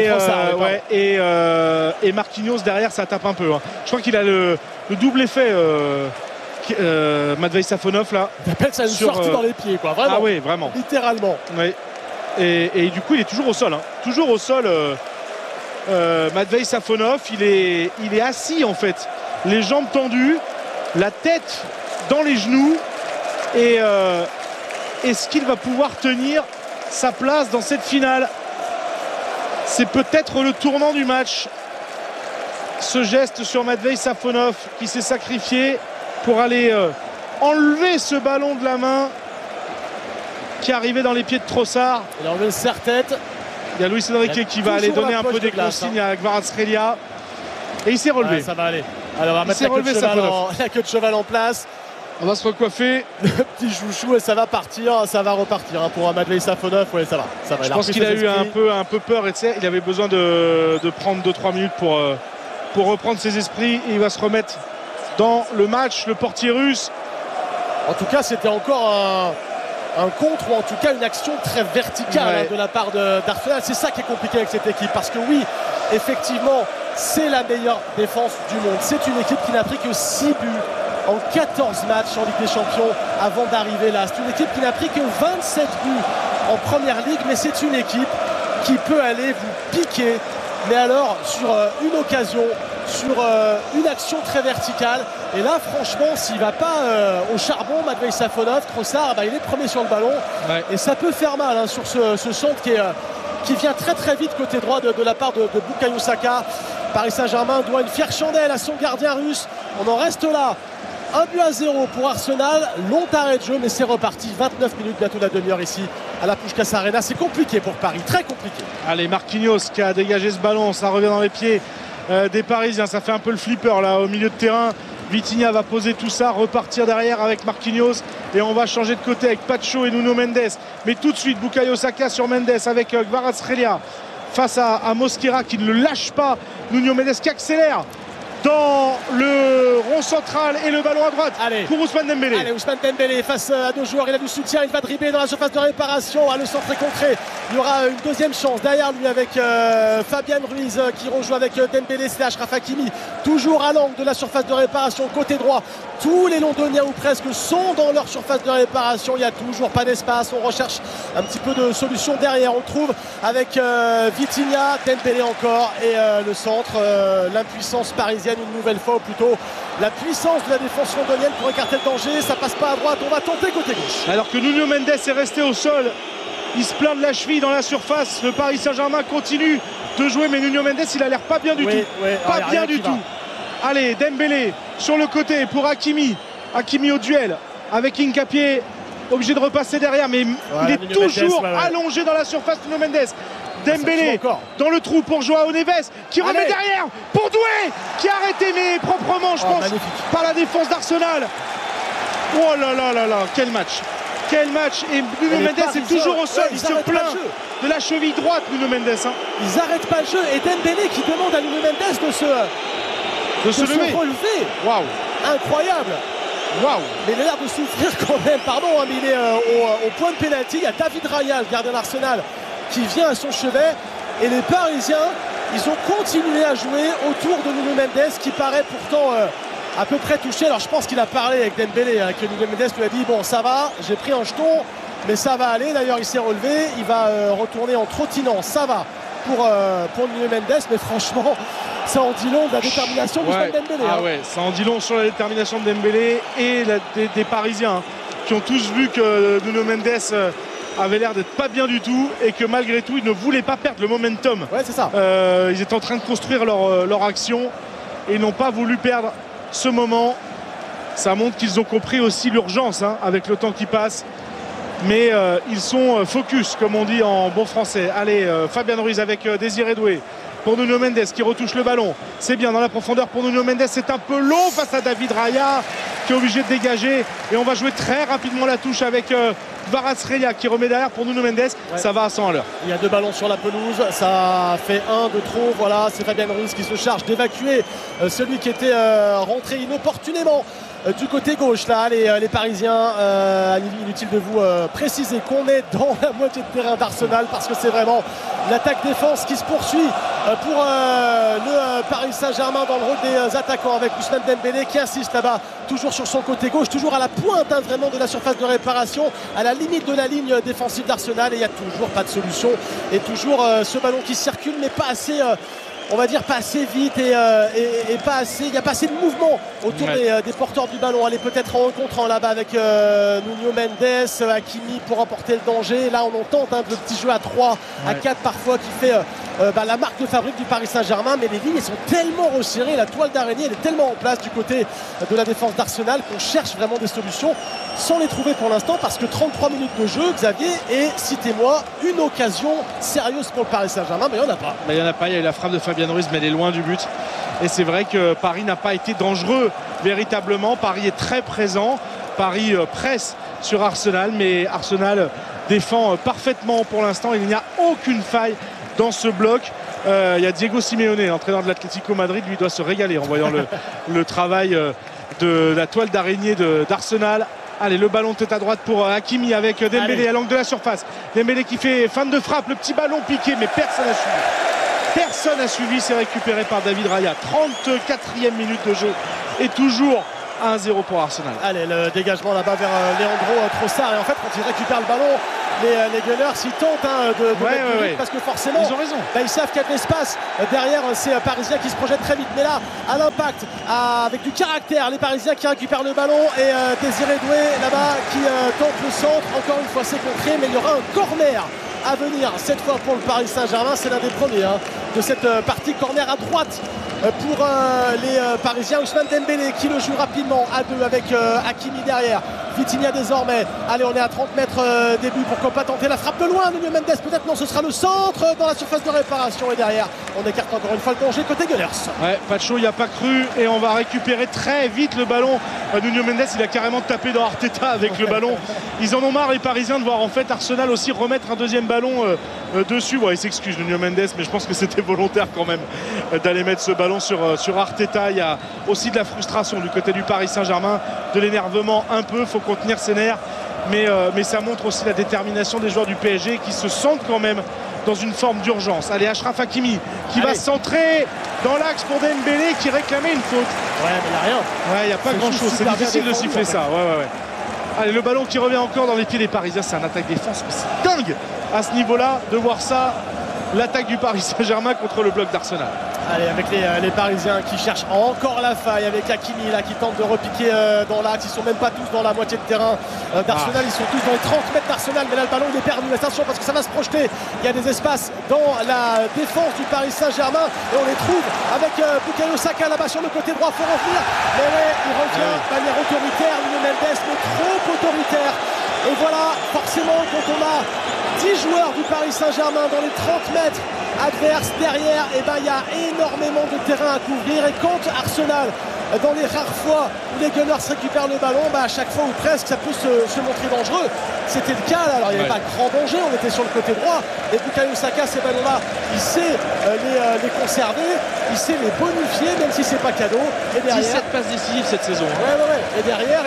Et Marquinhos derrière, ça tape un peu. Je crois qu'il a le double effet. Matvei Safonov là. Il appelle ça une sortie dans les pieds, quoi. Vraiment. Ah oui, vraiment. Littéralement. Ouais. Et du coup, il est toujours au sol. Toujours au sol. Matvei Safonov, il est assis en fait, les jambes tendues, la tête dans les genoux. Et est-ce qu'il va pouvoir tenir sa place dans cette finale? C'est peut-être le tournant du match. Ce geste sur Matvei Safonov qui s'est sacrifié pour aller enlever ce ballon de la main qui arrivait dans les pieds de Trossard. Il a enlevé le serre-tête. Il y a Luis Enrique qui va aller donner un peu des consignes à Kvaratskhelia. Et il s'est relevé. Ouais, ça va aller. Alors on va mettre la queue de cheval en place. On va se recoiffer. Le petit chouchou et ça va partir. Ça va repartir pour Matvei Safonov. Ouais, ça va. Je pense qu'il a eu un peu peur. Et il avait besoin de prendre 2-3 minutes pour reprendre ses esprits. Et il va se remettre dans le match, le portier russe. En tout cas, c'était encore un contre ou en tout cas une action très verticale de la part d'Arsenal. C'est ça qui est compliqué avec cette équipe, parce que oui, effectivement, c'est la meilleure défense du monde. C'est une équipe qui n'a pris que 6 buts en 14 matchs en Ligue des Champions avant d'arriver là. C'est une équipe qui n'a pris que 27 buts en Première Ligue, mais c'est une équipe qui peut aller vous piquer, mais alors sur une occasion, sur une action très verticale. Et là, franchement, s'il ne va pas au charbon, Matvei Safonov, Trossard, il est premier sur le ballon. Et ça peut faire mal hein, sur ce centre qui vient très très vite côté droit de la part de Bukayo Saka. Paris Saint-Germain doit une fière chandelle à son gardien russe. On en reste là. 1-0 pour Arsenal, long arrêt de jeu, mais c'est reparti. 29 minutes, bientôt la demi-heure ici à la Puskás Arena. C'est compliqué pour Paris, très compliqué. Allez, Marquinhos qui a dégagé ce ballon, ça revient dans les pieds des Parisiens. Ça fait un peu le flipper là au milieu de terrain. Vitinha va poser tout ça, repartir derrière avec Marquinhos, et on va changer de côté avec Pacho et Nuno Mendes. Mais tout de suite, Bukayo Saka sur Mendes avec Kvaratskhelia face à Mosquera qui ne le lâche pas. Nuno Mendes qui accélère dans le rond central et le ballon à droite pour Ousmane Dembélé. Allez, Ousmane Dembélé face à deux joueurs, il a du soutien, il va dribbler dans la surface de réparation. Le centre est concret, il y aura une deuxième chance derrière lui avec Fabian Ruiz qui rejoue avec Dembélé. C'est Achraf Hakimi, toujours à l'angle de la surface de réparation, côté droit. Tous les Londoniens ou presque sont dans leur surface de réparation, il n'y a toujours pas d'espace. On recherche un petit peu de solution derrière, on le trouve avec Vitinha, Dembélé encore, et le centre, l'impuissance parisienne une nouvelle fois, ou plutôt la puissance de la défense londonienne pour écarter le danger. Ça passe pas à droite, on va tenter côté gauche. Alors que Nuno Mendes est resté au sol, il se plaint de la cheville dans la surface. Le Paris Saint-Germain continue de jouer, mais Nuno Mendes il a l'air pas bien du tout. Pas bien du tout. Allez, Dembélé sur le côté pour Hakimi. Hakimi au duel avec Hincapié, obligé de repasser derrière, mais il est toujours allongé dans la surface. Nuno Mendes. Dembélé dans le trou pour Joao Neves qui remet derrière pour Doué qui a arrêté, mais proprement je pense par la défense d'Arsenal. Oh là là là là, quel match, et Nuno Mendes est toujours au sol, il se plaint de la cheville droite. Nuno Mendes ils n'arrêtent pas le jeu, et Dembélé qui demande à Nuno Mendes de se relever. Waouh, incroyable. Waouh. Mais il a l'air de souffrir quand même, pardon, mais il est au point de pénalty. Il y a David Raya, le gardien d'Arsenal, qui vient à son chevet, et les Parisiens ils ont continué à jouer autour de Nuno Mendes qui paraît pourtant à peu près touché. Alors je pense qu'il a parlé avec Dembélé, que Nuno Mendes lui a dit bon ça va, j'ai pris un jeton mais ça va aller. D'ailleurs il s'est relevé, il va retourner en trottinant, ça va pour Nuno Mendes, mais franchement ça en dit long de la détermination de Dembélé. Ça en dit long sur la détermination de Dembélé et des Parisiens qui ont tous vu que Nuno Mendes avait l'air d'être pas bien du tout, et que malgré tout ils ne voulaient pas perdre le momentum. C'est ça. Ils étaient en train de construire leur action et ils n'ont pas voulu perdre ce moment. Ça montre qu'ils ont compris aussi l'urgence avec le temps qui passe, mais ils sont focus comme on dit en bon français. Allez, Fabian Ruiz avec Désiré Doué pour Nuno Mendes qui retouche le ballon. C'est bien dans la profondeur pour Nuno Mendes, c'est un peu long face à David Raya qui est obligé de dégager, et on va jouer très rapidement la touche avec Kvaratskhelia qui remet derrière pour Nuno Mendes. Ça va à 100 à l'heure. Il y a 2 ballons sur la pelouse, ça fait 1 de trop. Voilà, c'est Fabian Ruiz qui se charge d'évacuer celui qui était rentré inopportunément du côté gauche. Là, les Parisiens, inutile de vous préciser qu'on est dans la moitié de terrain d'Arsenal, parce que c'est vraiment l'attaque-défense qui se poursuit pour le Paris Saint-Germain dans le rôle des attaquants, avec Ousmane Dembélé qui insiste là-bas, toujours sur son côté gauche, toujours à la pointe vraiment de la surface de réparation, à la limite de la ligne défensive d'Arsenal, et il n'y a toujours pas de solution, et toujours ce ballon qui circule, mais pas assez on va dire pas assez vite, et pas assez, il n'y a pas assez de mouvement autour des porteurs du ballon. Elle est peut-être en rencontre là-bas avec Nuno Mendes, Hakimi pour emporter le danger. Là on en tente le petit jeu à 3, à 4 parfois, qui fait la marque de fabrique du Paris Saint-Germain, mais les lignes sont tellement resserrées, la toile d'araignée elle est tellement en place du côté de la défense d'Arsenal qu'on cherche vraiment des solutions sans les trouver pour l'instant, parce que 33 minutes de jeu, Xavier, et citez-moi une occasion sérieuse pour le Paris Saint-Germain, mais il n'y en a pas. Il n'y en a pas, il y a eu la frappe de Fabian Ruiz, mais elle est loin du but, et c'est vrai que Paris n'a pas été dangereux véritablement. Paris est très présent, Paris presse sur Arsenal, mais Arsenal défend parfaitement pour l'instant. Il n'y a aucune faille dans ce bloc. Il y a Diego Simeone, l'entraîneur de l'Atlético Madrid, lui doit se régaler en voyant le travail de la toile d'araignée d'Arsenal. Allez, le ballon tête à droite pour Hakimi avec Dembélé à l'angle de la surface. Dembélé qui fait fin de frappe, le petit ballon piqué, mais personne n'a suivi. Personne n'a suivi, c'est récupéré par David Raya. 34e minute de jeu et toujours 1-0 pour Arsenal. Allez, le dégagement là-bas vers Leandro Trossard. Et en fait, quand il récupère le ballon, les Gunners ils tentent de mettre vite, parce que forcément ils ont raison. Ils savent qu'il y a de l'espace derrière. C'est Parisien qui se projette très vite, mais là à l'impact, avec du caractère, les Parisiens qui récupèrent le ballon et Désiré Doué là-bas qui tente le centre. Encore une fois c'est contré, mais il y aura un corner à venir cette fois pour le Paris Saint-Germain. C'est l'un des premiers de cette partie. Corner à droite pour les Parisiens. Ousmane Dembélé qui le joue rapidement à deux avec Hakimi derrière. Vitinha désormais. Allez, on est à 30 mètres début. Pourquoi pas tenter la frappe de loin. Nuno Mendes peut-être. Non, ce sera le centre dans la surface de réparation. Et derrière, on écarte encore une fois le danger côté Gunners. Ouais, Pacho il n'y a pas cru et on va récupérer très vite le ballon. Nuno Mendes il a carrément tapé dans Arteta avec le ballon. Ils en ont marre les Parisiens de voir en fait Arsenal aussi remettre un deuxième ballon dessus. Bon, il s'excuse Nuno Mendes, mais je pense que c'était volontaire quand même d'aller mettre ce ballon sur Arteta. Il y a aussi de la frustration du côté du Paris Saint-Germain, de l'énervement un peu, faut contenir ses nerfs, mais ça montre aussi la détermination des joueurs du PSG qui se sentent quand même dans une forme d'urgence. Allez, Achraf Hakimi qui va centrer dans l'axe pour Dembélé qui réclamait une faute. Ouais, mais il n'y a rien. Ouais, il n'y a pas grand chose, c'est difficile de siffler ça. Ouais. Allez, le ballon qui revient encore dans les pieds des Parisiens, c'est un attaque-défense, mais c'est dingue à ce niveau-là de voir ça, l'attaque du Paris Saint-Germain contre le bloc d'Arsenal. Allez, avec les Parisiens qui cherchent encore la faille, avec Hakimi là qui tente de repiquer dans l'axe. Ils sont même pas tous dans la moitié de terrain d'Arsenal, ils sont tous dans les 30 mètres d'Arsenal, mais là le ballon il est perdu. Attention parce que ça va se projeter, il y a des espaces dans la défense du Paris Saint-Germain et on les trouve avec Bukayo Saka là-bas sur le côté droit. Faut revenir, mais il revient de manière autoritaire, Nuno Mendes, mais trop autoritaire. Et voilà, forcément quand on a 10 joueurs du Paris Saint-Germain dans les 30 mètres adverses derrière, et il y a énormément de terrain à couvrir. Et quand Arsenal, dans les rares fois où les Gunners récupèrent le ballon, à chaque fois ou presque ça peut se montrer dangereux. C'était le cas là, alors il n'y avait pas grand danger, on était sur le côté droit et Bukayo Saka, ces ballons-là, il sait les conserver, il sait les bonifier même si c'est pas cadeau. Et derrière, 17 passes décisives cette saison. Ouais. Et derrière,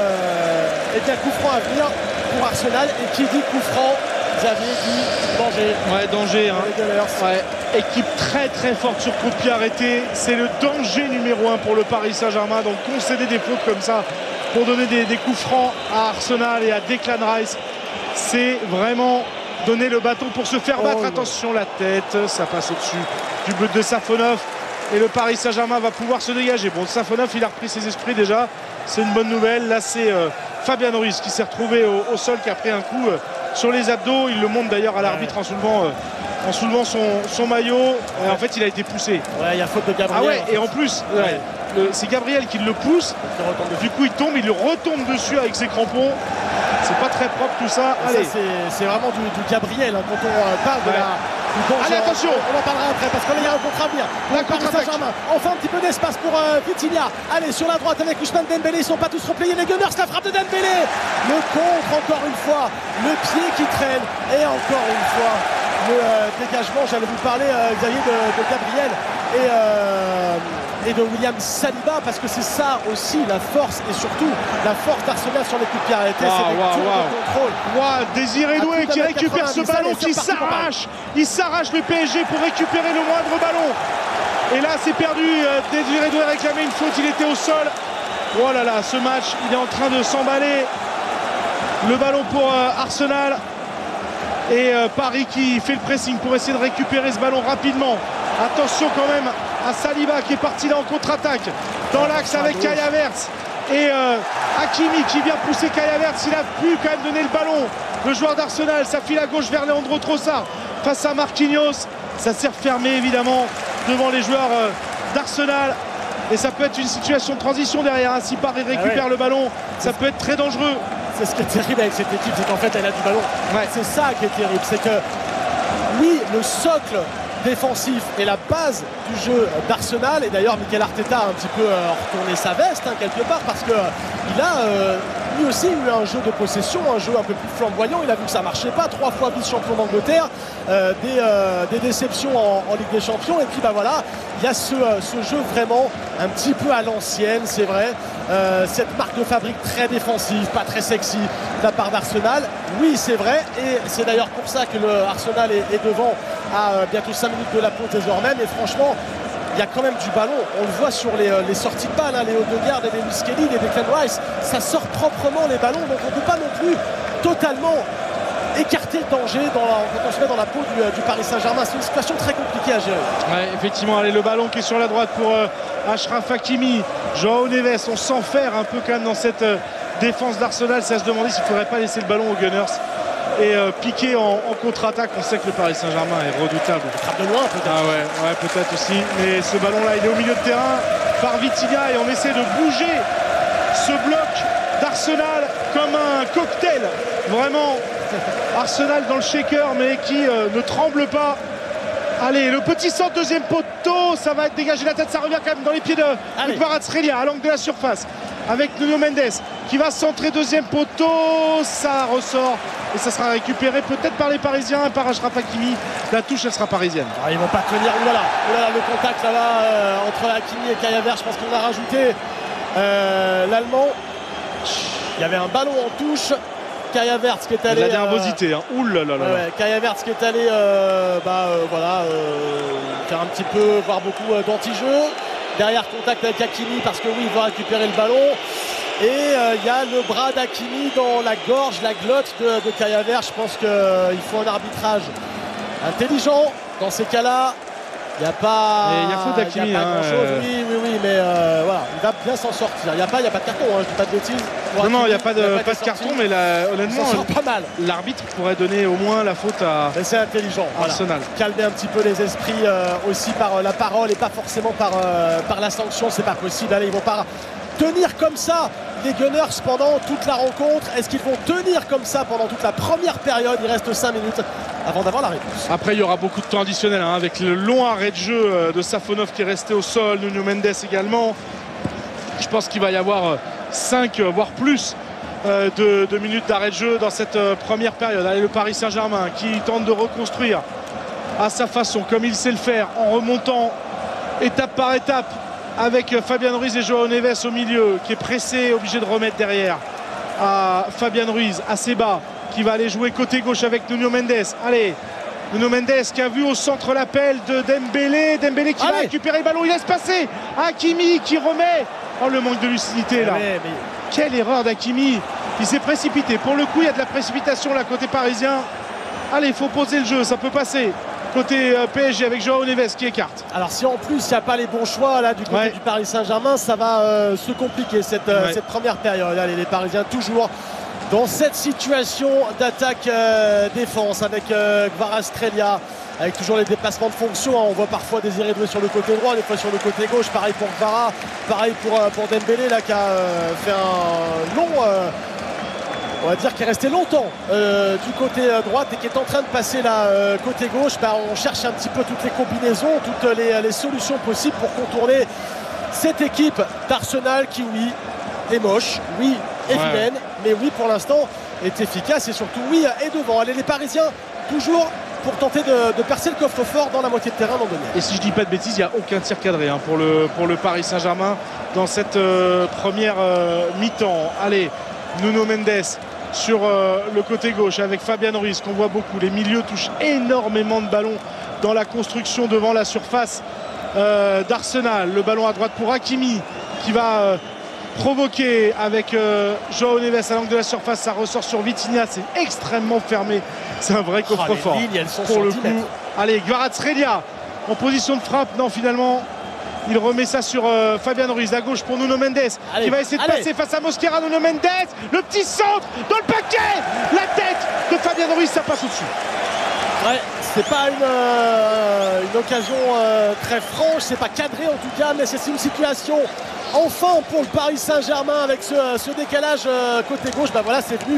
coup franc à venir pour Arsenal. Et qui dit coup franc, Xavier dit danger. Ouais, danger. Équipe très très forte sur coup de pied arrêté. C'est le danger numéro 1 pour le Paris Saint-Germain. Donc concéder des fautes comme ça pour donner des coups francs à Arsenal et à Declan Rice, c'est vraiment donner le bâton pour se faire battre. Attention, la tête, ça passe au-dessus du but de Safonov. Et le Paris Saint-Germain va pouvoir se dégager. Bon, Safonov, il a repris ses esprits déjà. C'est une bonne nouvelle. Là, c'est Fabian Ruiz qui s'est retrouvé au sol, qui a pris un coup sur les abdos. Il le montre d'ailleurs à l'arbitre en soulevant son maillot. Et en fait, il a été poussé. Ouais, il y a faute de Gabriel. Ah ouais, et en plus, c'est Gabriel qui le pousse. Du coup, il tombe, il retombe dessus avec ses crampons. C'est pas très propre tout ça. Allez, c'est vraiment du Gabriel quand on parle de la. Allez, attention, on en parlera après parce qu'il y a un contre à venir. La Saint-Germain. Enfin un petit peu d'espace pour Vitinha. Allez, sur la droite avec Ousmane Dembélé. Ils sont pas tous repliés. Les Gunners, la frappe de Dembélé. Le contre encore une fois. Le pied qui traîne. Et encore une fois, le dégagement. J'allais vous parler, Xavier, de Gabriel et de William Saliba, parce que c'est ça aussi la force, et surtout la force d'Arsenal sur les coups de pied arrêtés, c'est des tours de contrôle. Désiré Doué qui récupère ce ballon, qui s'arrache. Il s'arrache le PSG pour récupérer le moindre ballon. Et là c'est perdu. Désiré Doué réclamait une faute, il était au sol. Oh là là, ce match il est en train de s'emballer. Le ballon pour Arsenal. Et Paris qui fait le pressing pour essayer de récupérer ce ballon rapidement. Attention quand même à Saliba qui est parti là en contre-attaque dans l'axe avec Kai Havertz et Hakimi qui vient pousser Kai Havertz. Il a pu quand même donner le ballon, le joueur d'Arsenal. Ça file à gauche vers Leandro Trossard face à Marquinhos. Ça s'est refermé évidemment devant les joueurs d'Arsenal. Et ça peut être une situation de transition derrière. Si Paris récupère le ballon, ça peut être très dangereux. C'est ce qui est terrible avec cette équipe, c'est qu'en fait elle a du ballon. C'est ça qui est terrible, c'est que oui, le socle défensif et la base du jeu d'Arsenal, et d'ailleurs Mikel Arteta a un petit peu retourné sa veste quelque part, parce que il a lui aussi eu un jeu de possession, un jeu un peu plus flamboyant. Il a vu que ça marchait pas, 3 fois vice-champion d'Angleterre, des déceptions en Ligue des Champions. Et puis bah voilà, il y a ce jeu vraiment un petit peu à l'ancienne, c'est vrai. Cette marque de fabrique très défensive, pas très sexy de la part d'Arsenal. Oui, c'est vrai, et c'est d'ailleurs pour ça que le Arsenal est devant à bientôt 5 minutes de la pause désormais. Mais franchement, il y a quand même du ballon. On le voit sur les sorties de balles, hein, les Odegaard, les Lewis Kelly, les Declan Rice. Ça sort proprement les ballons, donc on ne peut pas non plus totalement écarter le danger quand on se met dans la peau du Paris Saint-Germain. C'est une situation très compliquée à gérer. Ouais, effectivement, allez, le ballon qui est sur la droite pour Achraf Hakimi. Joao Neves, on s'enferre un peu quand même dans cette défense d'Arsenal. C'est à se demander s'il ne faudrait pas laisser le ballon aux Gunners et piquer en contre-attaque. On sait que le Paris Saint-Germain est redoutable. Frappe de loin peut-être. Ah ouais, peut-être aussi. Mais ce ballon-là, il est au milieu de terrain par Vitinha et on essaie de bouger ce bloc d'Arsenal comme un cocktail. Vraiment, Arsenal dans le shaker, mais qui ne tremble pas. Allez, le petit centre, deuxième poteau, ça va être dégagé la tête, ça revient quand même dans les pieds de Kvaratskhelia à l'angle de la surface avec Nuno Mendes qui va centrer, deuxième poteau, ça ressort et ça sera récupéré peut-être par les Parisiens et par Achraf Hakimi. La touche, elle sera parisienne. Alors, ils vont pas tenir. Oulala, le contact là-bas entre Hakimi et Kai Havertz. Je pense qu'on a rajouté l'Allemand. Il y avait un ballon en touche. Kai Havertz qui est allé. La nervosité, hein. Oulala. Ouais, Kai Havertz qui est allé faire un petit peu, voire beaucoup d'anti-jeu. Derrière, contact avec Hakimi parce que oui, il va récupérer le ballon. Et il y a le bras d'Hakimi dans la gorge, la glotte de Kai Havertz. Je pense qu'il faut un arbitrage intelligent dans ces cas-là. Il n'y a pas. Il y a faute d'Hakimi. Grand-chose. Oui, mais voilà, il va bien s'en sortir. Il n'y a pas de carton, hein, je dis pas de bêtises. Non, il n'y a pas de carton, mais là, honnêtement, pas mal. L'arbitre pourrait donner au moins la faute à c'est intelligent. Arsenal. Voilà. Calmer un petit peu les esprits aussi par la parole et pas forcément par la sanction. C'est pas possible. Allez, ils vont pas tenir comme ça les Gunners pendant toute la rencontre. Est-ce qu'ils vont tenir comme ça pendant toute la première période? Il reste 5 minutes avant d'avoir la réponse. Après, il y aura beaucoup de temps additionnel hein, avec le long arrêt de jeu de Safonov qui est resté au sol, Nuno Mendes également. Je pense qu'il va y avoir 5 voire plus de minutes d'arrêt de jeu dans cette première période. Allez, le Paris Saint-Germain qui tente de reconstruire à sa façon, comme il sait le faire, en remontant étape par étape avec Fabian Ruiz et Joao Neves au milieu, qui est pressé, obligé de remettre derrière à Fabian Ruiz, assez bas, qui va aller jouer côté gauche avec Nuno Mendes. Allez, Nuno Mendes qui a vu au centre l'appel de Dembélé. Dembélé qui va récupérer le ballon, il laisse passer Hakimi qui remet. Oh, le manque de lucidité là. Quelle erreur d'Hakimi. Il s'est précipité. Pour le coup, il y a de la précipitation là côté parisien. Allez, il faut poser le jeu, ça peut passer. Côté PSG avec Joao Neves qui écarte. Alors si en plus il n'y a pas les bons choix là du côté du Paris Saint-Germain, ça va se compliquer cette première période. Allez, les Parisiens toujours dans cette situation d'attaque défense avec Kvaratskhelia, avec toujours les déplacements de fonction. On voit parfois Désiré Doué sur le côté droit, des fois sur le côté gauche. Pareil pour Kvara, pareil pour Dembélé là qui a fait un long on va dire qu'il est resté longtemps du côté droite et qui est en train de passer là côté gauche. On cherche un petit peu toutes les combinaisons, toutes les solutions possibles pour contourner cette équipe d'Arsenal qui oui est moche, oui est vilaine, mais oui pour l'instant est efficace et surtout oui est devant. Allez, les Parisiens toujours pour tenter de percer le coffre-fort dans la moitié de terrain londonienne. Et si je dis pas de bêtises, il n'y a aucun tir cadré hein, pour le Paris Saint-Germain dans cette première mi-temps. Allez, Nuno Mendes sur le côté gauche avec Fabian Ruiz qu'on voit beaucoup. Les milieux touchent énormément de ballons dans la construction devant la surface d'Arsenal. Le ballon à droite pour Hakimi qui va provoquer avec Joao Neves à l'angle de la surface. Ça ressort sur Vitinha, c'est extrêmement fermé. C'est un vrai coffre-fort pour le coup. Allez, Kvaratskhelia en position de frappe. Non, finalement il remet ça sur Fabian Ruiz à gauche pour Nuno Mendes qui va essayer de passer face à Mosquera. Nuno Mendes, le petit centre dans le paquet, la tête de Fabian Ruiz, ça passe au-dessus. Ouais, c'est pas une occasion très franche, c'est pas cadré en tout cas, mais c'est une situation enfin pour le Paris Saint-Germain avec ce décalage côté gauche. Voilà, c'est venu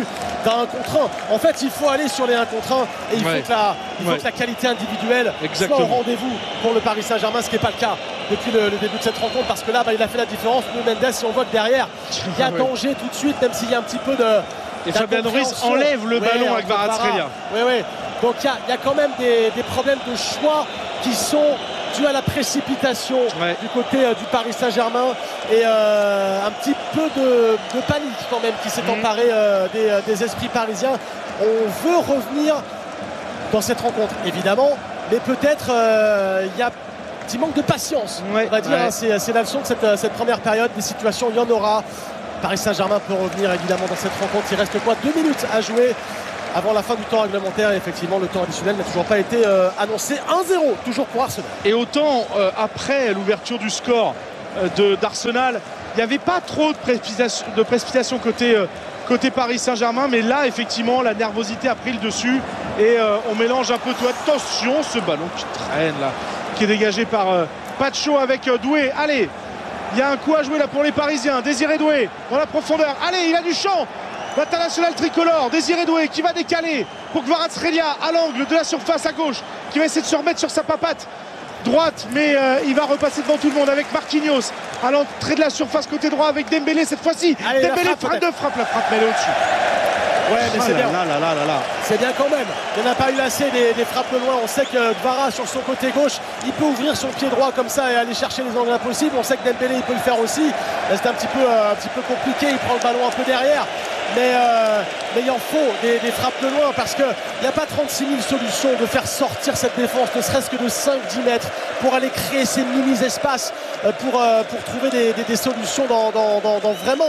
d'un 1 contre 1. En fait, il faut aller sur les 1 contre 1 et il faut que la qualité individuelle soit au rendez-vous pour le Paris Saint-Germain, ce qui n'est pas le cas depuis le début de cette rencontre, parce que là, il a fait la différence. Nuno Mendes, si on voit que derrière, il y a danger tout de suite, même s'il y a un petit peu de... Et Fabian Ruiz enlève le ballon avec Kvaratskhelia. Oui. Donc il y a quand même des problèmes de choix qui sont dus à la précipitation du côté du Paris Saint-Germain et un petit peu de panique quand même qui s'est emparé des esprits parisiens. On veut revenir dans cette rencontre, évidemment, mais peut-être il y a un petit manque de patience, on va dire. C'est la leçon de cette première période. Des situations, il y en aura. Paris Saint-Germain peut revenir évidemment dans cette rencontre. Il reste 2 minutes à jouer avant la fin du temps réglementaire, et effectivement le temps additionnel n'a toujours pas été annoncé. 1-0 toujours pour Arsenal. Et autant après l'ouverture du score d'Arsenal, il n'y avait pas trop de précipitation côté Paris Saint-Germain, mais là effectivement la nervosité a pris le dessus et on mélange un peu tout. Attention, ce ballon qui traîne là, qui est dégagé par Pacho avec Doué. Allez, il y a un coup à jouer là pour les Parisiens. Désiré Doué dans la profondeur. Allez, il a du champ. L'international tricolore, Désiré Doué qui va décaler pour Kvaratskhelia à l'angle de la surface à gauche, qui va essayer de se remettre sur sa papate droite, mais il va repasser devant tout le monde avec Marquinhos à l'entrée de la surface côté droit avec Dembélé cette fois-ci. Dembélé frappe, la frappe, mais elle est au-dessus. Ouais, mais c'est bien. C'est bien quand même. Il n'y en a pas eu assez des frappes de loin. On sait que Kvara sur son côté gauche, il peut ouvrir son pied droit comme ça et aller chercher les angles impossibles. On sait que Dembélé il peut le faire aussi. Là c'est un petit peu compliqué. Il prend le ballon un peu derrière. Mais il en faut des frappes de loin, parce qu'il n'y a pas 36 000 solutions de faire sortir cette défense, ne serait-ce que de 5-10 mètres, pour aller créer ces mini-espaces, pour trouver des solutions dans vraiment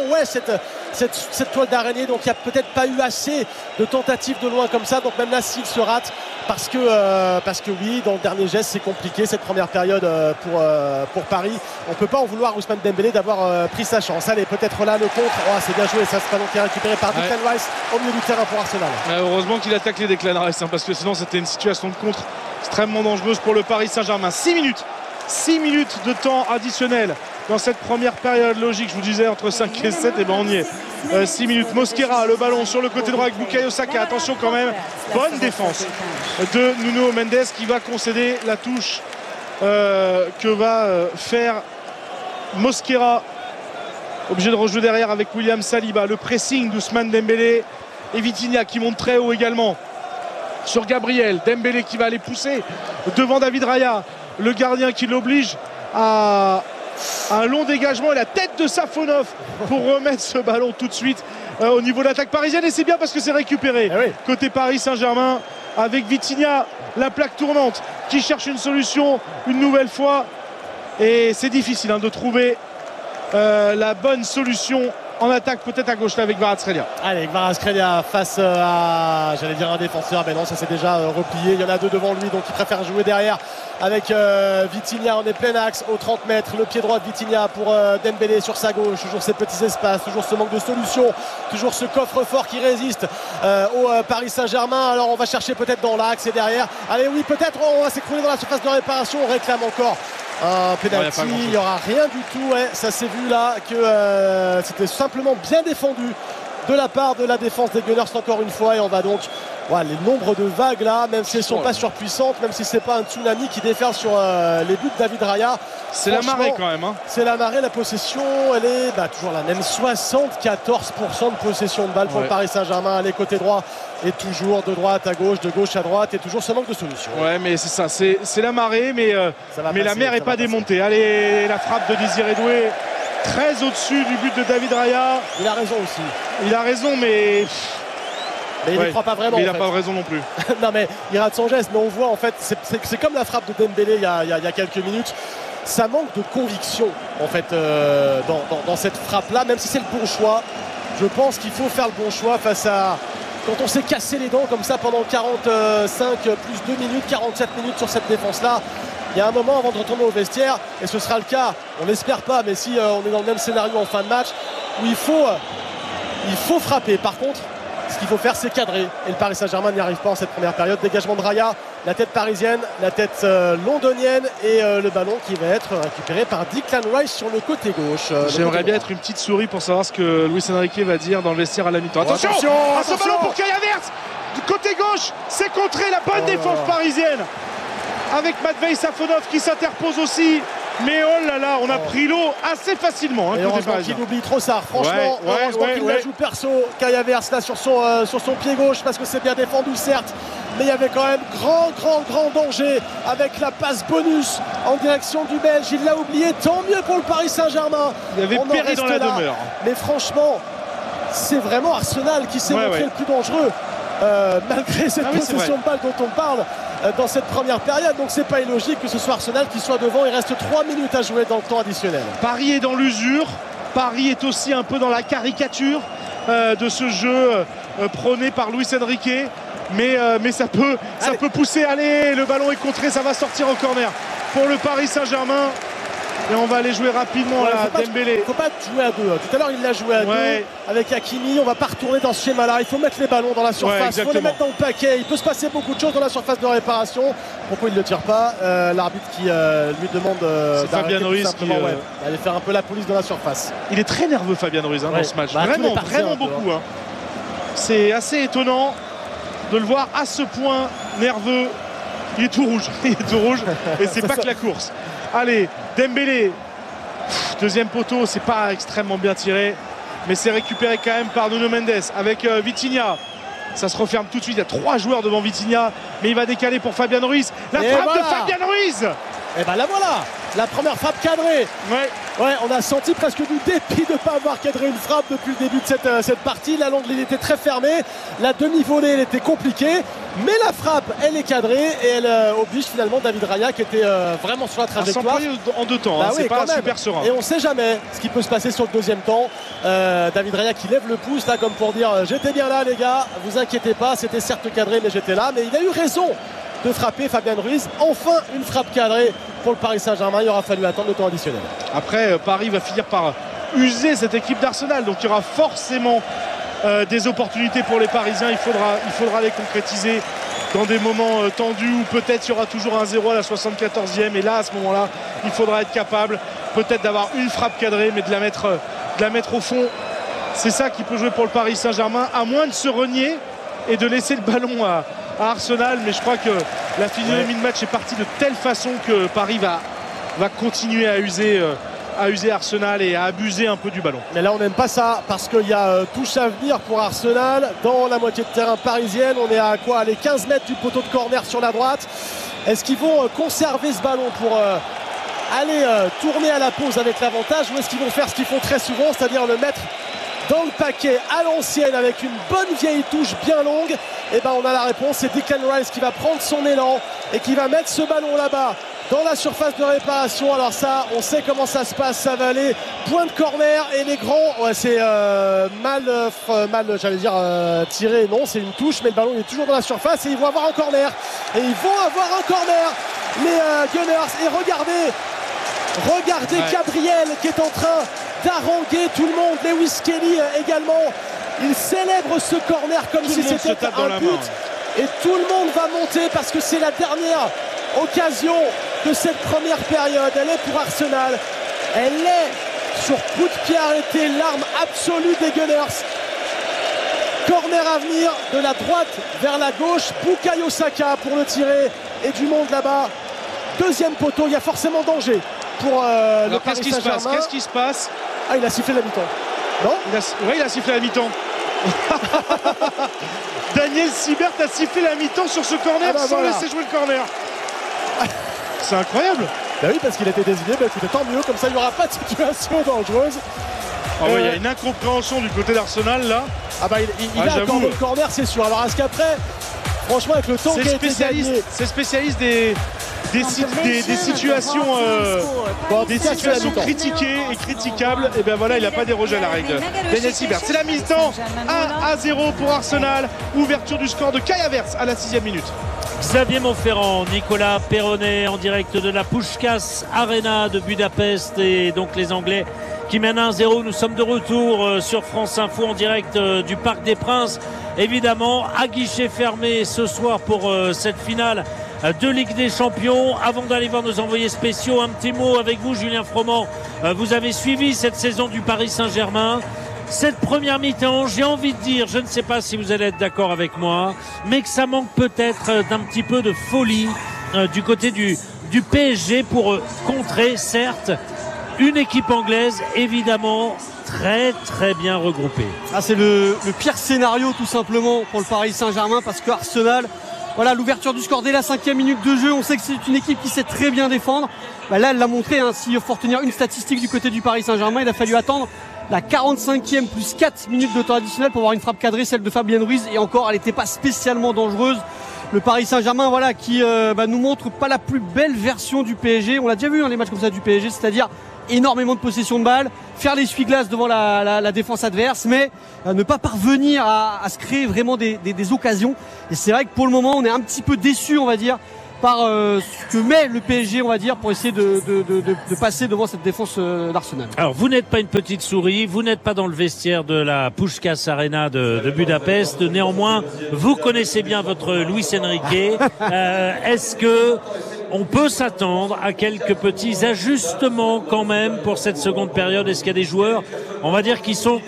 cette toile d'araignée. Donc il n'y a peut-être pas eu assez de tentatives de loin comme ça. Donc même là, s'il se rate, parce que oui, dans le dernier geste, c'est compliqué cette première période pour Paris. On ne peut pas en vouloir à Ousmane Dembélé d'avoir pris sa chance. Allez, peut-être là le contre. Oh, c'est bien joué, ça c'est pas donc récupéré par Declan Rice au milieu du terrain pour Arsenal. Heureusement qu'il attaque les Declan Rice, parce que sinon c'était une situation de contre extrêmement dangereuse pour le Paris Saint-Germain. 6 minutes de temps additionnel dans cette première période logique. Je vous disais entre 5 et 7, et ben on y est. 6 minutes. Mosquera, le ballon sur le côté droit avec Bukayo Saka. Attention quand même, bonne défense de Nuno Mendes qui va concéder la touche que va faire Mosquera. Obligé de rejouer derrière avec William Saliba. Le pressing d'Ousmane Dembélé et Vitinha qui monte très haut également sur Gabriel. Dembélé qui va aller pousser devant David Raya. Le gardien qui l'oblige à un long dégagement et la tête de Safonov pour remettre ce ballon tout de suite au niveau de l'attaque parisienne. Et c'est bien parce que c'est récupéré côté Paris Saint-Germain avec Vitinha, la plaque tournante qui cherche une solution une nouvelle fois. Et c'est difficile de trouver la bonne solution en attaque, peut-être à gauche là avec Kvaratskhelia. Allez, Kvaratskhelia face à, j'allais dire un défenseur, mais non, ça s'est déjà replié. Il y en a deux devant lui, donc il préfère jouer derrière avec Vitinha. On est plein axe au 30 mètres, le pied droit de Vitinha pour Dembélé sur sa gauche. Toujours ces petits espaces, toujours ce manque de solution, toujours ce coffre-fort qui résiste au Paris Saint-Germain. Alors on va chercher peut-être dans l'axe et derrière. Allez, oui, peut-être on va s'écrouler dans la surface de réparation. On réclame encore un penalty, il n'y aura rien du tout. Ça s'est vu là que c'était simplement bien défendu de la part de la défense des Gunners encore une fois. Et on va donc les nombres de vagues là, même si elles ne sont pas surpuissantes, même si c'est pas un tsunami qui déferle sur les buts de David Raya. C'est la marée quand même. C'est la marée, la possession elle est toujours la même, 74% de possession de balle pour le Paris Saint-Germain. Les côtés droit et toujours de droite à gauche, de gauche à droite, et toujours ce manque de solution. Ouais, mais c'est ça, c'est la marée, mais la mer n'est pas démontée. Allez, la frappe de Désiré Doué, très au-dessus du but de David Raya. Il a raison aussi. Il a raison, mais il ne croit pas vraiment. Mais il n'a pas raison non plus. Non, mais il rate son geste. Mais on voit en fait, c'est comme la frappe de Dembélé il y a quelques minutes. Ça manque de conviction en fait dans cette frappe-là, même si c'est le bon choix. Je pense qu'il faut faire le bon choix face à. Quand on s'est cassé les dents comme ça pendant 45 plus 2 minutes, 47 minutes sur cette défense-là, il y a un moment avant de retourner au vestiaire, et ce sera le cas, on n'espère pas, mais si on est dans le même scénario en fin de match, où il faut frapper. Par contre, ce qu'il faut faire, c'est cadrer. Et le Paris Saint-Germain n'y arrive pas en cette première période. Dégagement de Raya la tête parisienne, la tête londonienne et le ballon qui va être récupéré par Declan Rice sur le côté gauche. J'aimerais bien être une petite souris pour savoir ce que Luis Enrique va dire dans le vestiaire à la mi-temps. Attention, ce ballon pour Kai Havertz du côté gauche, c'est contré, la bonne défense parisienne avec Matvei Safonov qui s'interpose aussi. Mais oh là là, on a pris l'eau assez facilement. Et heureusement qu'il oublie Trossard. Franchement, heureusement qu'il la joue perso. Kai Havertz là sur son pied gauche, parce que c'est bien défendu certes. Mais il y avait quand même grand danger avec la passe bonus en direction du Belge. Il l'a oublié, tant mieux pour le Paris Saint-Germain. Il avait péri dans la demeure. Mais franchement, c'est vraiment Arsenal qui s'est montré le plus dangereux. Malgré cette possession de balle dont on parle dans cette première période. Donc c'est pas illogique que ce soit Arsenal qui soit devant. Il reste 3 minutes à jouer dans le temps additionnel. Paris est dans l'usure. Paris est aussi un peu dans la caricature de ce jeu prôné par Luis Enrique. Mais ça peut pousser. Allez, le ballon est contré, ça va sortir au corner pour le Paris Saint-Germain. Et on va aller jouer rapidement là, Dembélé. Il ne faut pas jouer à deux. Tout à l'heure, il l'a joué à deux avec Hakimi. On ne va pas retourner dans ce schéma-là. Il faut mettre les ballons dans la surface. Il faut les mettre dans le paquet. Il peut se passer beaucoup de choses dans la surface de réparation. Pourquoi il ne le tire pas? L'arbitre qui lui demande Fabien Ruiz qui aller faire un peu la police dans la surface. Il est très nerveux, Fabien Ruiz, dans ce match. Vraiment beaucoup. C'est assez étonnant de le voir à ce point nerveux. Il est tout rouge. Et c'est pas que la course. Allez, Dembélé, deuxième poteau, c'est pas extrêmement bien tiré, mais c'est récupéré quand même par Nuno Mendes avec Vitinha. Ça se referme tout de suite, il y a 3 joueurs devant Vitinha, mais il va décaler pour Fabien Ruiz. La frappe de Fabien Ruiz. Et ben la voilà, la première frappe cadrée. Ouais, on a senti presque du dépit de ne pas avoir cadré une frappe depuis le début de cette partie. La longue ligne était très fermée, la demi-volée elle était compliquée, mais la frappe elle est cadrée et elle oblige finalement David Raya qui était vraiment sur la trajectoire. En 2 temps, c'est pas super serein. Et on ne sait jamais ce qui peut se passer sur le deuxième temps. David Raya qui lève le pouce là comme pour dire j'étais bien là les gars, vous inquiétez pas, c'était certes cadré mais j'étais là. Mais il a eu raison de frapper Fabien Ruiz. Enfin une frappe cadrée pour le Paris Saint-Germain. Il aura fallu attendre le temps additionnel. Après Paris va finir par user cette équipe d'Arsenal, donc il y aura forcément des opportunités pour les Parisiens. Il faudra les concrétiser dans des moments tendus où peut-être il y aura toujours un 0 à la 74e, et là à ce moment-là il faudra être capable peut-être d'avoir une frappe cadrée mais de la mettre au fond. C'est ça qui peut jouer pour le Paris Saint-Germain, à moins de se renier et de laisser le ballon à Arsenal. Mais je crois que la physionomie de match est partie de telle façon que Paris va continuer à user Arsenal et à abuser un peu du ballon. Mais là on n'aime pas ça parce qu'il y a touche à venir pour Arsenal dans la moitié de terrain parisienne. On est à quoi, les 15 mètres du poteau de corner sur la droite. Est-ce qu'ils vont conserver ce ballon pour aller tourner à la pause avec l'avantage, ou est-ce qu'ils vont faire ce qu'ils font très souvent, c'est-à-dire le mettre dans le paquet à l'ancienne avec une bonne vieille touche bien longue? Et ben on a la réponse, c'est Declan Rice qui va prendre son élan et qui va mettre ce ballon là-bas dans la surface de réparation. Alors ça, on sait comment ça se passe, ça va aller point de corner, et les grands, c'est mal j'allais dire tiré, non, c'est une touche, mais le ballon il est toujours dans la surface et ils vont avoir un corner. Et ils vont avoir un corner, les Gunners. Et regardez Gabriel qui est en train d'haranguer tout le monde. Lewis Kelly également, il célèbre ce corner comme si c'était un but. Et tout le monde va monter parce que c'est la dernière occasion de cette première période. Elle est pour Arsenal. Elle est sur coup de pied arrêté, l'arme absolue des Gunners. Corner à venir de la droite vers la gauche. Bukayo Saka pour le tirer, et du monde là-bas. Deuxième poteau, il y a forcément danger pour le Paris Saint-Germain. Qu'est-ce qui se passe? Ah, il a sifflé la mi-temps. Non? Il a sifflé la mi-temps. Daniel Sibert a sifflé la mi-temps sur ce corner sans laisser jouer le corner. C'est incroyable. Bah oui, parce qu'il a été désigné, c'était tant mieux, comme ça il n'y aura pas de situation dangereuse. Il y a une incompréhension du côté d'Arsenal là. Ah bah il a encore le corner, c'est sûr. Alors est-ce qu'après, franchement, avec le temps qui a été gagné, c'est spécialiste des situations critiquées et critiquables, et bien voilà, il n'a pas dérogé à la règle. Daniel Sibert, c'est la mi-temps, 1-0 pour Arsenal. Ouverture du score de Kai Havertz à la 6e minute. Xavier Monferrand, Nicolas Perronnet en direct de la Puskás Arena de Budapest, et donc les Anglais qui mènent 1-0. Nous sommes de retour sur France Info en direct du Parc des Princes, évidemment à guichet fermé ce soir pour cette finale de Ligue des Champions. Avant d'aller voir nos envoyés spéciaux, un petit mot avec vous, Julien Froment. Vous avez suivi cette saison du Paris Saint-Germain. Cette première mi-temps, j'ai envie de dire, je ne sais pas si vous allez être d'accord avec moi, mais que ça manque peut-être d'un petit peu de folie du côté du PSG pour contrer, certes, une équipe anglaise évidemment très très bien regroupée. C'est le pire scénario tout simplement pour le Paris Saint-Germain, parce que Arsenal, voilà, l'ouverture du score dès la 5e minute de jeu, on sait que c'est une équipe qui sait très bien défendre. Là elle l'a montré, s'il faut retenir une statistique du côté du Paris Saint-Germain, il a fallu attendre la 45e plus 4 minutes de temps additionnel pour avoir une frappe cadrée, celle de Fabien Ruiz, et encore elle n'était pas spécialement dangereuse. Le Paris Saint-Germain, voilà, qui nous montre pas la plus belle version du PSG. On l'a déjà vu les matchs comme ça du PSG, c'est-à-dire énormément de possession de balles, faire l'essuie-glace devant la défense adverse, mais ne pas parvenir à se créer vraiment des occasions. Et c'est vrai que pour le moment, on est un petit peu déçu, on va dire, par ce que met le PSG, on va dire, pour essayer de passer devant cette défense d'Arsenal. Alors, vous n'êtes pas une petite souris, vous n'êtes pas dans le vestiaire de la Puskás Arena de Budapest. Néanmoins, vous connaissez bien votre Luis Enrique. Est-ce que on peut s'attendre à quelques petits ajustements quand même pour cette seconde période? Est-ce qu'il y a des joueurs, on va dire, qui sont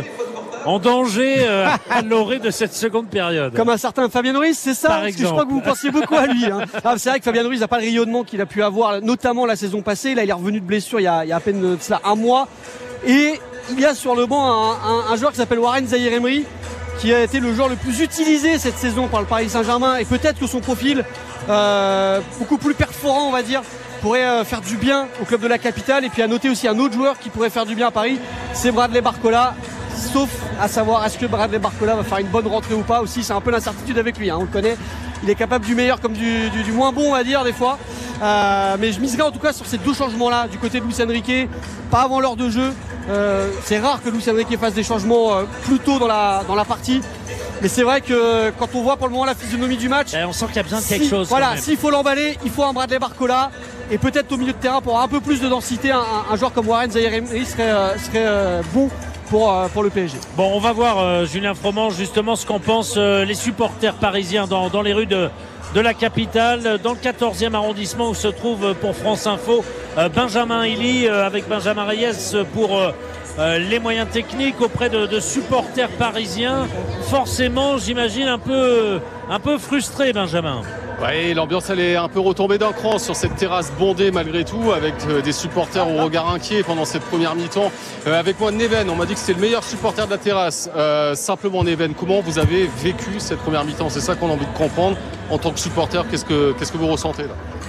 en danger à l'orée de cette seconinde période? Comme un certain Fabien Ruiz, c'est ça? Parce que je crois que vous pensiez beaucoup à lui. C'est vrai que Fabien Ruiz n'a pas le rayonnement qu'il a pu avoir, notamment la saison passée. Là, il est revenu de blessure il y a à peine de cela un mois. Et il y a sur le banc un joueur qui s'appelle Warren Zaïre-Emery, qui a été le joueur le plus utilisé cette saison par le Paris Saint-Germain. Et peut-être que son profil, beaucoup plus perforant, on va dire, pourrait faire du bien au club de la capitale. Et puis à noter aussi un autre joueur qui pourrait faire du bien à Paris, c'est Bradley Barcola. Sauf à savoir, est-ce que Bradley Barcola va faire une bonne rentrée ou pas aussi, c'est un peu l'incertitude avec lui, on le connaît, il est capable du meilleur comme du moins bon, on va dire, des fois, mais je miserai en tout cas sur ces deux changements là du côté de Luis Enrique, pas avant l'heure de jeu. C'est rare que Luis Enrique fasse des changements plus tôt dans la partie, mais c'est vrai que quand on voit pour le moment la physionomie du match, on sent qu'il y a besoin de quelque chose. Voilà, s'il faut l'emballer, il faut un Bradley Barcola, et peut-être au milieu de terrain pour avoir un peu plus de densité, un joueur comme Warren Zaïre-Emery serait bon pour le PSG. Bon, on va voir Julien Froment justement ce qu'en pensent les supporters parisiens dans les rues de la capitale, dans le 14e arrondissement où se trouve pour France Info Benjamin Hilly avec Benjamin Reyes pour les moyens techniques auprès de supporters parisiens. Forcément, j'imagine un peu frustré, Benjamin. Oui, l'ambiance elle est un peu retombée d'un cran sur cette terrasse bondée malgré tout, avec des supporters au regard inquiet pendant cette première mi-temps. Avec moi Neven, on m'a dit que c'était le meilleur supporter de la terrasse. Simplement Neven, comment vous avez vécu cette première mi-temps? C'est ça qu'on a envie de comprendre en tant que supporter. Qu'est-ce que vous ressentez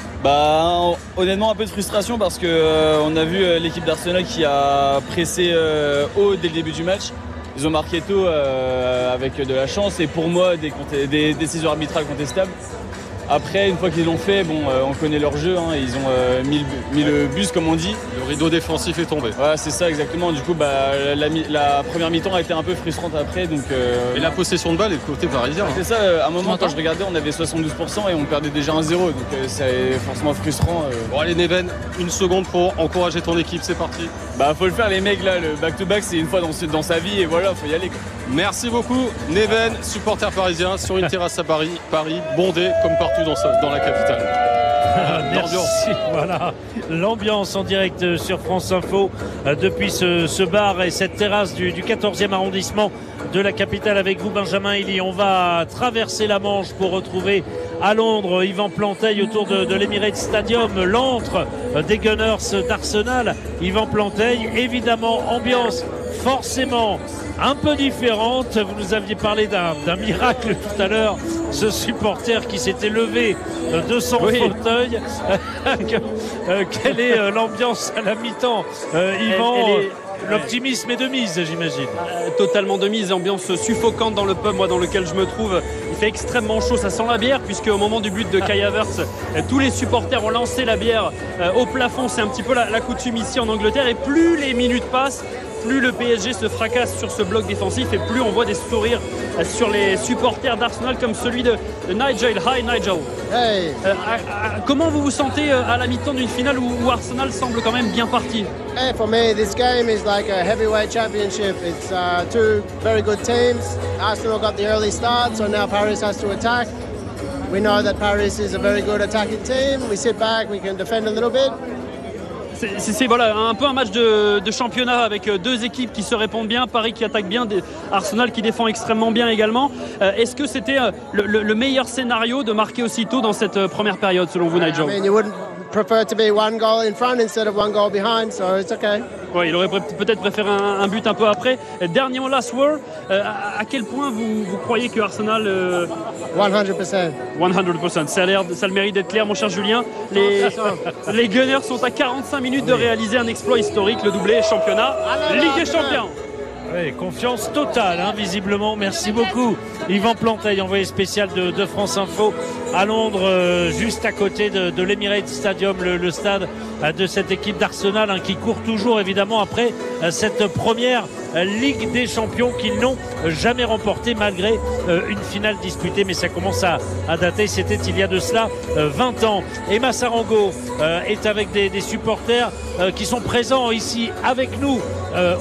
là? Honnêtement un peu de frustration parce que on a vu l'équipe d'Arsenal qui a pressé haut dès le début du match. Ils ont marqué tôt avec de la chance et pour moi des décisions arbitrales contestables. Après, une fois qu'ils l'ont fait, on connaît leur jeu, ils ont mis le bus comme on dit. Le rideau défensif est tombé. Ouais, c'est ça exactement. Du coup, la première mi-temps a été un peu frustrante après. Donc, et la possession de balle est du côté parisien. C'est ça, à un moment quand je regardais, on avait 72% et on perdait déjà 1-0. Donc c'est forcément frustrant. Bon allez Neven, une seconde pour encourager ton équipe, c'est parti. Faut le faire les mecs là, le back-to-back c'est une fois dans sa vie et voilà, faut y aller quoi. Merci beaucoup Neven, supporter parisien sur une terrasse à Paris bondée comme partout dans la capitale. Merci. Voilà l'ambiance en direct sur France Info depuis ce bar et cette terrasse du 14e arrondissement de la capitale avec vous Benjamin Hilly. On va traverser la Manche pour retrouver à Londres Yvan Planteil autour de l'Emirates Stadium, l'antre des Gunners d'Arsenal. Yvan Planteil, évidemment ambiance forcément un peu différente. Vous nous aviez parlé d'un miracle tout à l'heure, ce supporter qui s'était levé de son fauteuil. Quelle est l'ambiance à la mi-temps, Yvan? L'optimisme est de mise, j'imagine. Totalement de mise, ambiance suffocante dans le pub dans lequel je me trouve. Il fait extrêmement chaud, ça sent la bière puisque au moment du but de Kai Havertz, tous les supporters ont lancé la bière au plafond. C'est un petit peu la coutume ici en Angleterre et plus les minutes passent, plus le PSG se fracasse sur ce bloc défensif et plus on voit des sourires sur les supporters d'Arsenal comme celui de Nigel. Hi Nigel. Hey. Comment vous vous sentez à la mi-temps d'une finale où Arsenal semble quand même bien parti? Hey, for me, this game is like a heavyweight championship. It's two very good teams. Arsenal got the early start, so now Paris has to attack. We know that Paris is a very good attacking team. We sit back, we can defend a little bit. C'est voilà, un peu un match de championnat avec deux équipes qui se répondent bien, Paris qui attaque bien, Arsenal qui défend extrêmement bien également. Est-ce que c'était le meilleur scénario de marquer aussitôt dans cette première période selon vous, Nigel? I mean, you wouldn't prefer to be one goal in front instead of one goal behind, so it's okay. Ouais, il aurait peut-être préféré un but un peu après. Dernier mot, last word. À quel point vous croyez que Arsenal 100%. 100%. Ça le mérite d'être clair, mon cher Julien. Les Gunners sont à 45 minutes de réaliser un exploit historique, le doublé championnat, Ligue des Champions. Oui, confiance totale, hein, visiblement. Merci beaucoup, Yvan Planteil, envoyé spécial de France Info à Londres, juste à côté de l'Emirates Stadium, le stade de cette équipe d'Arsenal, hein, qui court toujours évidemment après cette première Ligue des Champions qu'ils n'ont jamais remportée malgré une finale disputée, mais ça commence à dater. C'était il y a de cela 20 ans. Emma Sarango est avec des supporters qui sont présents ici avec nous